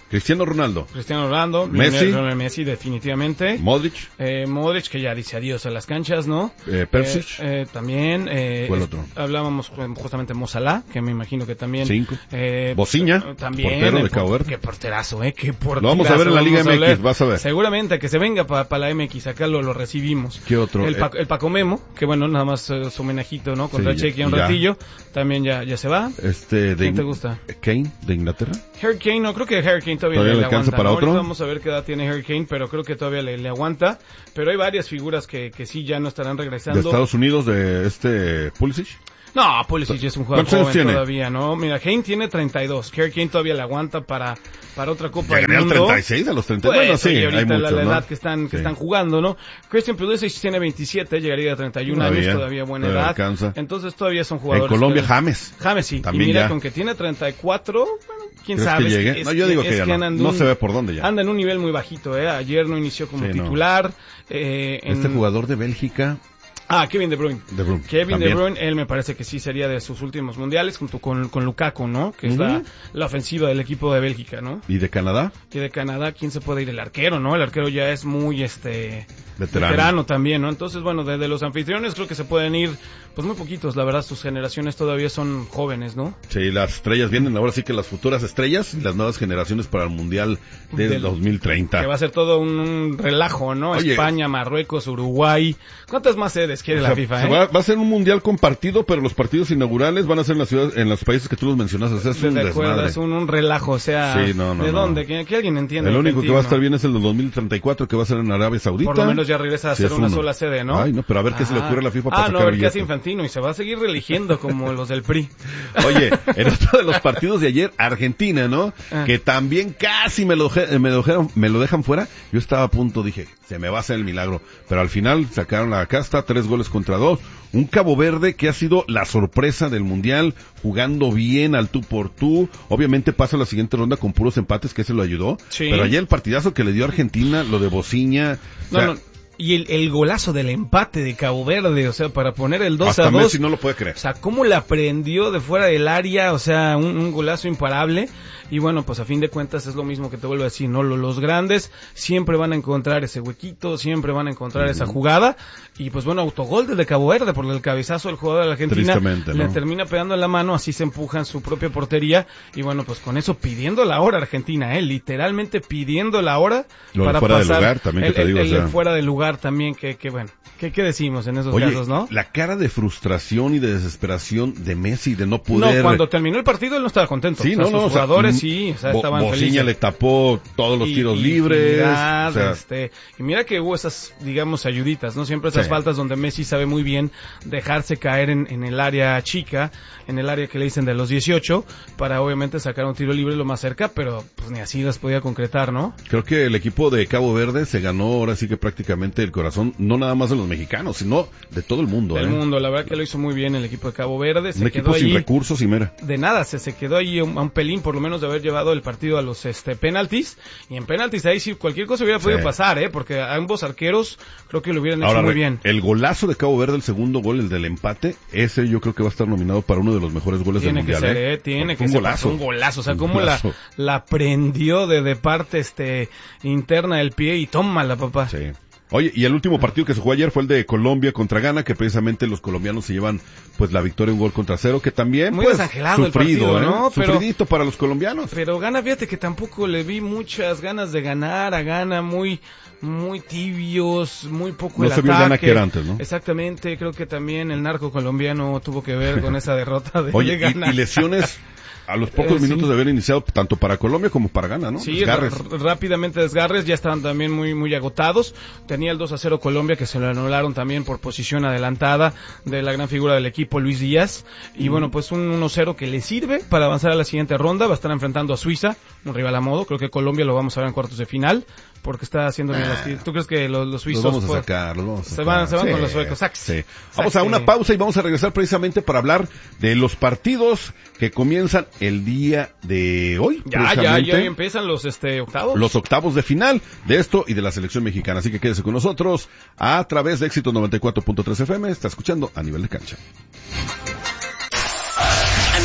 Cristiano Ronaldo. Cristiano Ronaldo. Messi. Lionel Messi, definitivamente. Modric. Eh, Modric, que ya dice adiós a las canchas, ¿no? Eh, Perisic. Eh, eh, también. Eh, ¿Cuál otro? Hablábamos justamente de Mo Salah, que me imagino que también. Cinco. Eh, Bociña, también. portero eh, de Cabo Verde. Qué porterazo, ¿eh? Qué porterazo. Lo vamos a ver en la Liga vamos a M X, ver. vas a ver. Seguramente, que se venga para pa la M X, acá lo, lo recibimos. ¿Qué otro? El, pa, eh, el Paco Memo, que bueno, nada más eh, su homenajito, ¿no? Contra sí, Chequia un ya. ratillo. También ya, ya se va. Este, de ¿Quién te gusta? Kane, de Inglaterra. Harry Kane, no, creo que Harry Kane todavía, ¿Todavía le, le alcanza aguanta, para ¿no? otro? Ahorita vamos a ver qué edad tiene Harry Kane, pero creo que todavía le, le aguanta. Pero hay varias figuras que, que sí ya no estarán regresando. De Estados Unidos, de este Pulisic. No, Pulisic es un jugador ¿Cuántos años joven tiene? todavía, ¿no? Mira, Kane tiene treinta y dos. Harry Kane todavía le aguanta para, para otra Copa del ¿Llegaría al Mundo. treinta y seis, a los treinta? Pues, Bueno, sí, oye, ahorita hay la, muchos, la ¿no? edad que están, que Sí. están jugando, ¿no? Christian Pulisic tiene veintisiete, llegaría a treinta y uno Todavía, años, todavía buena todavía edad. alcanza. Entonces todavía son jugadores. En Colombia, que- James. James, sí. También y mira, ya. con que tiene treinta y cuatro, bueno, quién ¿Crees sabe. que es llegue? es No, yo digo que es ya no. anda en No un- se ve por dónde ya. Anda en un nivel muy bajito, ¿eh? Ayer no inició como Sí, no. titular. Eh, en- Este jugador de Bélgica. Ah, Kevin De Bruyne. De Bruyne. Kevin también. De Bruyne, él me parece que sí sería de sus últimos mundiales, junto con, con Lukaku, ¿no? Que es Ujú. la, la ofensiva del equipo de Bélgica, ¿no? ¿Y de Canadá? Y de Canadá, ¿quién se puede ir? El arquero, ¿no? El arquero ya es muy, este... Veterano. también, ¿no? Entonces, bueno, de, de los anfitriones creo que se pueden ir, pues muy poquitos, la verdad, sus generaciones todavía son jóvenes, ¿no? Sí, las estrellas vienen ahora sí que las futuras estrellas y las nuevas generaciones para el Mundial del, Del- dos mil treinta. Que va a ser todo un, un relajo, ¿no? Oye. España, Marruecos, Uruguay. ¿Cuántas más sedes quiere O la sea, FIFA, se eh? va, va a ser un mundial compartido, pero los partidos inaugurales van a ser en las ciudades, en los países que tú los mencionaste. O sea, es un De acuerdo, desmadre. es un, un relajo, o sea, Sí, no, no, ¿de no. dónde? Que, que alguien entienda. El único que va a estar Infantino. bien es el del dos mil treinta y cuatro, que va a ser en Arabia Saudita. Por lo menos ya regresa a Sí, ser es una uno. sola sede, ¿no? Ay, no, pero a ver qué se le ocurre a la FIFA para Ah, no, a sacar ver qué hace billete. Infantino y se va a seguir religiendo como los del P R I. Oye, en otro de los partidos de ayer, Argentina, ¿no? Ah. Que también casi me lo, je- me, lo dejaron, me lo dejan fuera. Yo estaba a punto, dije, se me va a hacer el milagro. Pero al final sacaron la casta, tres goles contra dos. Un Cabo Verde que ha sido la sorpresa del Mundial, jugando bien al tú por tú. Obviamente pasa a la siguiente ronda con puros empates, que se lo ayudó. Sí. Pero ayer el partidazo que le dio a Argentina, lo de Bociña. o No, sea, no. Y el, el golazo del empate de Cabo Verde, o sea, para poner el dos hasta a dos. Messi no lo puede creer. O sea, cómo la prendió de fuera del área, o sea, un, un golazo imparable. Y bueno, pues a fin de cuentas es lo mismo que te vuelvo a decir, ¿no? Los, los grandes siempre van a encontrar ese huequito, siempre van a encontrar Ujú. esa jugada. Y pues bueno, autogol desde Cabo Verde, por el cabezazo del jugador de la Argentina. Tristemente, Le ¿no? termina pegando en la mano, así se empuja en su propia portería. Y bueno, pues con eso pidiendo la hora Argentina, ¿eh? Literalmente pidiendo la hora Lo del para fuera de pasar. lugar también, que el, te digo, el- o sea. el fuera de lugar también, que, que bueno, ¿qué, qué decimos en esos Oye, casos, no? la cara de frustración y de desesperación de Messi de no No, poder... cuando terminó el partido él no estaba contento. Sí, o sea, no, no, sus o sea, jugadores mm, sí, o sea, Bo- estaban Bociña felices. le tapó todos los Y- tiros y libres. infinidad, o sea, este, y mira que hubo esas, digamos, ayuditas, ¿no? Siempre esas Sí. faltas donde Messi sabe muy bien dejarse caer en, en el área chica, en el área que le dicen de los dieciocho, para obviamente sacar un tiro libre lo más cerca, pero pues ni así las podía concretar, ¿no? creo que el equipo de Cabo Verde se ganó ahora sí que prácticamente el corazón, no nada más de los mexicanos, sino de todo el mundo. Del ¿eh? mundo, la verdad que lo hizo muy bien el equipo de Cabo Verde, se Un quedó equipo sin ahí recursos y mira. de nada, se, se quedó ahí un, a un pelín por lo menos de haber llevado el partido a los este penaltis, y en penaltis ahí sí cualquier cosa hubiera podido Sí. pasar, eh, porque a ambos arqueros creo que lo hubieran hecho Ahora, muy re- bien. el golazo de Cabo Verde, el segundo gol, el del empate, ese yo creo que va a estar nominado para uno de los mejores goles Tiene del que mundial. ser, ¿eh? eh, tiene Fue que un ser golazo. un golazo, o sea, Un cómo la, golazo. la prendió de, de parte este interna del pie y tómala, papá. Sí. Oye, y el último partido que se jugó ayer fue el de Colombia contra Ghana, que precisamente los colombianos se llevan pues la victoria un gol contra cero, que también Muy pues, desangelado el sufrido, partido, ¿eh? ¿no? Pero- Sufridito para los colombianos. Pero Gana, fíjate que tampoco le vi muchas ganas de ganar a Gana, muy muy tibios, muy poco No el se vio el ataque. Ghana que era antes, ¿no? Exactamente, creo que también el narco colombiano tuvo que ver con esa derrota de, Oye, de Ghana. y, y lesiones a los pocos Eh, sí. minutos de haber iniciado tanto para Colombia como para Ghana, ¿no? Sí, Desgarres. r- rápidamente desgarres, ya estaban también muy muy agotados. Tenía el dos a cero Colombia, que se lo anularon también por posición adelantada de la gran figura del equipo, Luis Díaz. Y bueno, pues un uno cero que le sirve para avanzar a la siguiente ronda. Va a estar enfrentando a Suiza, un rival a modo. Creo que Colombia lo vamos a ver en cuartos de final, porque está haciendo bien las tiras. ¿Tú crees que los, los suizos Los vamos a pues, sacar, los vamos a se sacar. van, se van Sí, con los suecos? Sax. sí. Sax, Vamos a una sí. pausa y vamos a regresar precisamente para hablar de los partidos que comienzan el día de hoy. Ya, ya, precisamente. ya empiezan los este octavos. Los octavos de final de esto y de la selección mexicana. Así que quédese con nosotros a través de Éxito noventa y cuatro punto tres F M. Está escuchando A Nivel de Cancha. A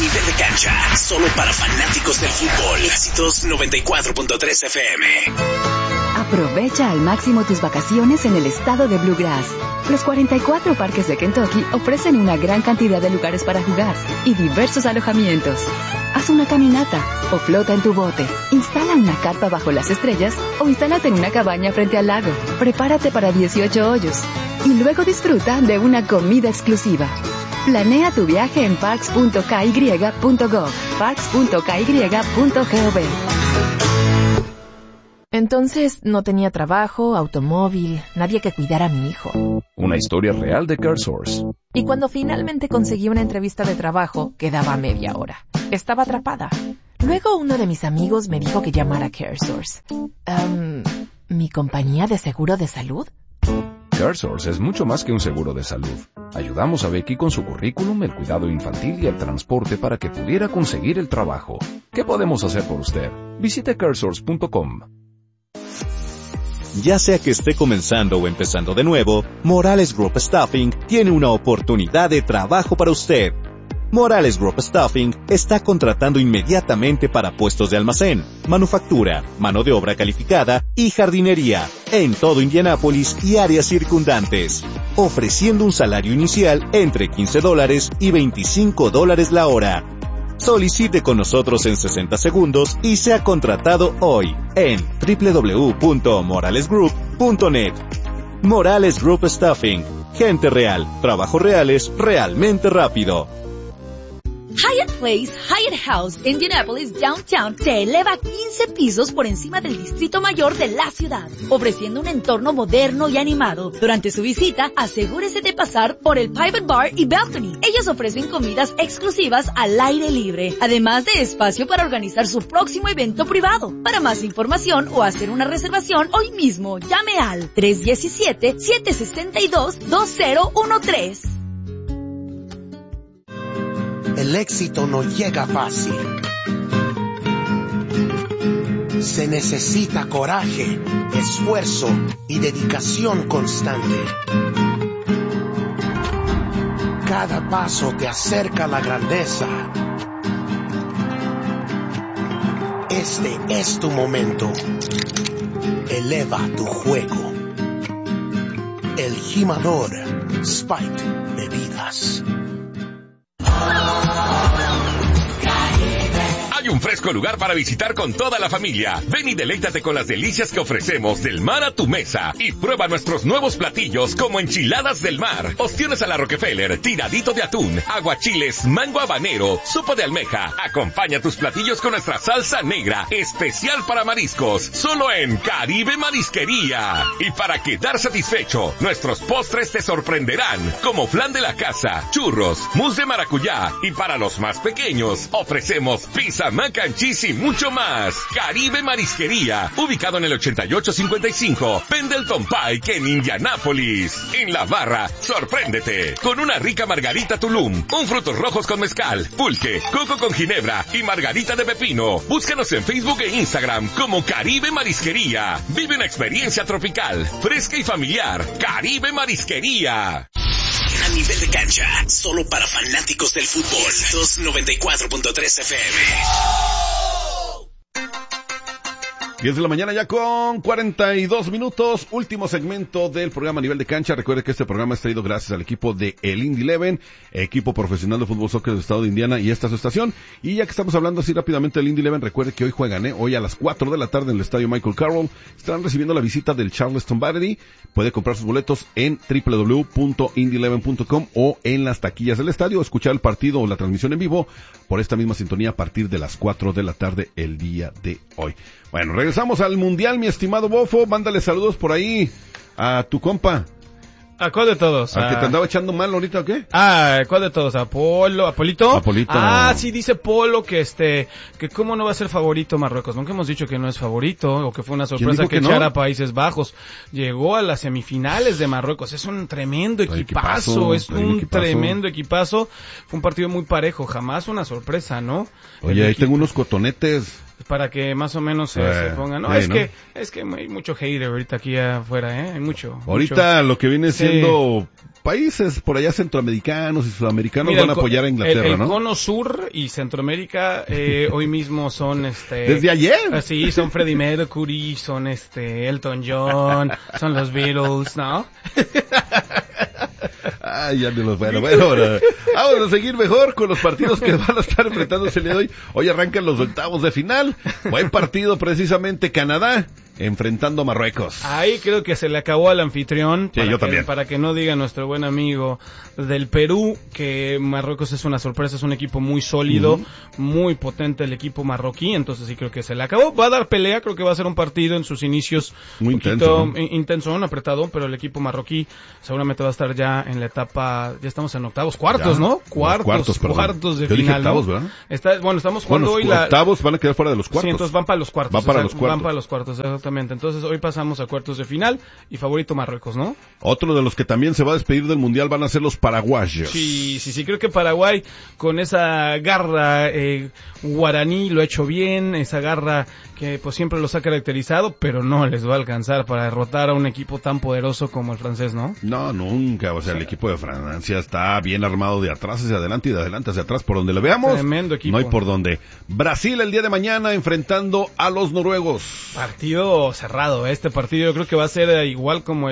nivel de cancha, solo para fanáticos del fútbol. Éxitos noventa y cuatro punto tres F M. Aprovecha al máximo tus vacaciones en el estado de Bluegrass. Los cuarenta y cuatro parques de Kentucky ofrecen una gran cantidad de lugares para jugar y diversos alojamientos. Haz una caminata o flota en tu bote. Instala una carpa bajo las estrellas o instálate en una cabaña frente al lago. Prepárate para dieciocho hoyos y luego disfruta de una comida exclusiva. Planea tu viaje en parks punto k y punto gov, parks punto k y punto gov. Entonces no tenía trabajo, automóvil, nadie que cuidara a mi hijo. Una historia real de CareSource. Y cuando finalmente conseguí una entrevista de trabajo, quedaba media hora. Estaba atrapada. Luego uno de mis amigos me dijo que llamara a CareSource. Um, ¿Mi compañía de seguro de salud? CareSource es mucho más que un seguro de salud. Ayudamos a Becky con su currículum, el cuidado infantil y el transporte para que pudiera conseguir el trabajo. ¿Qué podemos hacer por usted? Visite caresource punto com. Ya sea que esté comenzando o empezando de nuevo, Morales Group Staffing tiene una oportunidad de trabajo para usted. Morales Group Staffing está contratando inmediatamente para puestos de almacén, manufactura, mano de obra calificada y jardinería en todo Indianápolis y áreas circundantes, ofreciendo un salario inicial entre quince dólares y veinticinco dólares la hora. Solicite con nosotros en sesenta segundos y sea contratado hoy en doble u doble u doble u punto morales group punto net. Morales Group Staffing. Gente real, trabajos reales, realmente rápido. Hyatt Place, Hyatt House, Indianapolis, Downtown, se eleva quince pisos por encima del Distrito Mayor de la ciudad, ofreciendo un entorno moderno y animado. Durante su visita, asegúrese de pasar por el Private Bar y Balcony. Ellos ofrecen comidas exclusivas al aire libre, además de espacio para organizar su próximo evento privado. Para más información o hacer una reservación hoy mismo, llame al tres uno siete, siete seis dos, dos cero uno tres. El éxito no llega fácil. Se necesita coraje, esfuerzo y dedicación constante. Cada paso te acerca a la grandeza. Este es tu momento. Eleva tu juego. El gimador Spike Bebidas. Hay un fresco lugar para visitar con toda la familia. Ven y deleítate con las delicias que ofrecemos del mar a tu mesa. Y prueba nuestros nuevos platillos como enchiladas del mar, ostiones a la Rockefeller, tiradito de atún, aguachiles, mango habanero, sopa de almeja. Acompaña tus platillos con nuestra salsa negra, especial para mariscos, solo en Caribe Marisquería. Y para quedar satisfecho, nuestros postres te sorprenderán, como flan de la casa, churros, mousse de maracuyá. Y para los más pequeños, ofrecemos pizza, mac and cheese y mucho más. Caribe Marisquería, ubicado en el ochenta y ocho cincuenta y cinco Pendleton Pike en Indianápolis. En la barra, sorpréndete con una rica margarita Tulum, un frutos rojos con mezcal, pulque, coco con ginebra y margarita de pepino. Búscanos en Facebook e Instagram como Caribe Marisquería. Vive una experiencia tropical, fresca y familiar. Caribe Marisquería. A nivel de cancha, solo para fanáticos del fútbol. Éxitos noventa y cuatro punto tres F M. diez de la mañana ya con cuarenta y dos minutos, último segmento del programa Nivel de Cancha. Recuerde que este programa es traído gracias al equipo de el Indy Eleven, equipo profesional de fútbol soccer del estado de Indiana, y esta es su estación. Y ya que estamos hablando así rápidamente del Indy Eleven, recuerde que hoy juegan, ¿eh? Hoy a las cuatro de la tarde en el estadio Michael Carroll. Estarán recibiendo la visita del Charleston Battery. Puede comprar sus boletos en doble u doble u doble u punto indy eleven punto com o en las taquillas del estadio, escuchar el partido o la transmisión en vivo por esta misma sintonía a partir de las cuatro de la tarde el día de hoy. Bueno, regresamos al Mundial, mi estimado Bofo. Mándale saludos por ahí a tu compa. ¿A cuál de todos? ¿Al a... que te andaba echando mal ahorita o qué? Ah, ¿cuál de todos? ¿A Polo? ¿A Polito? A Polito. Ah, sí, dice Polo que este, que cómo no va a ser favorito Marruecos. Nunca hemos dicho que no es favorito, o que fue una sorpresa que, que echara no? a Países Bajos. Llegó a las semifinales de Marruecos. Es un tremendo equipazo, equipazo es un equipazo. tremendo equipazo. Fue un partido muy parejo, jamás una sorpresa, ¿no? Oye, El ahí equipo... tengo unos cotonetes. Para que más o menos se, eh, se pongan. No, eh, es ¿no? que es que hay mucho hater ahorita aquí afuera, ¿eh? Hay mucho. Ahorita mucho... lo que viene siendo... Sí. países por allá centroamericanos y sudamericanos Mira, van a el, apoyar a Inglaterra, el, el ¿no? cono sur y Centroamérica eh, hoy mismo son este desde ayer. Ah, sí, son Freddie Mercury, son este Elton John, son los Beatles, ¿no? Ay, ya ni los bueno, bueno, ahora, vamos a seguir mejor con los partidos que van a estar enfrentándose el día de hoy. Hoy arrancan los octavos de final. Buen partido precisamente, Canadá enfrentando a Marruecos. Ahí creo que se le acabó al anfitrión. Sí, para yo que, también. Para que no diga nuestro buen amigo del Perú que Marruecos es una sorpresa, es un equipo muy sólido, uh-huh. muy potente el equipo marroquí, entonces sí creo que se le acabó. Va a dar pelea, creo que va a ser un partido en sus inicios muy intenso, intenso, ¿no? intenso, apretado, pero el equipo marroquí seguramente va a estar ya en la etapa, ya estamos en octavos, cuartos, ya, ¿no? Cuartos, cuartos, cuartos de yo final. Dije octavos, ¿no? ¿verdad? Está, bueno, estamos jugando bueno, hoy la... octavos van a quedar fuera de los cuartos. Sí, entonces van para los cuartos. Van para o sea, los cuartos. Van para los cuartos, exactamente. Entonces hoy pasamos a cuartos de final y favorito Marruecos, ¿no? Otro de los que también se va a despedir del Mundial van a ser los paraguayos. Sí, sí, sí, creo que Paraguay con esa garra eh, guaraní lo ha hecho bien, esa garra que pues siempre los ha caracterizado, pero no les va a alcanzar para derrotar a un equipo tan poderoso como el francés, ¿no? No, nunca, o sea, el equipo de Francia está bien armado de atrás hacia adelante y de adelante hacia atrás, por donde lo veamos. Tremendo equipo. No hay por dónde. Brasil el día de mañana enfrentando a los noruegos. Partido cerrado, este partido yo creo que va a ser igual como el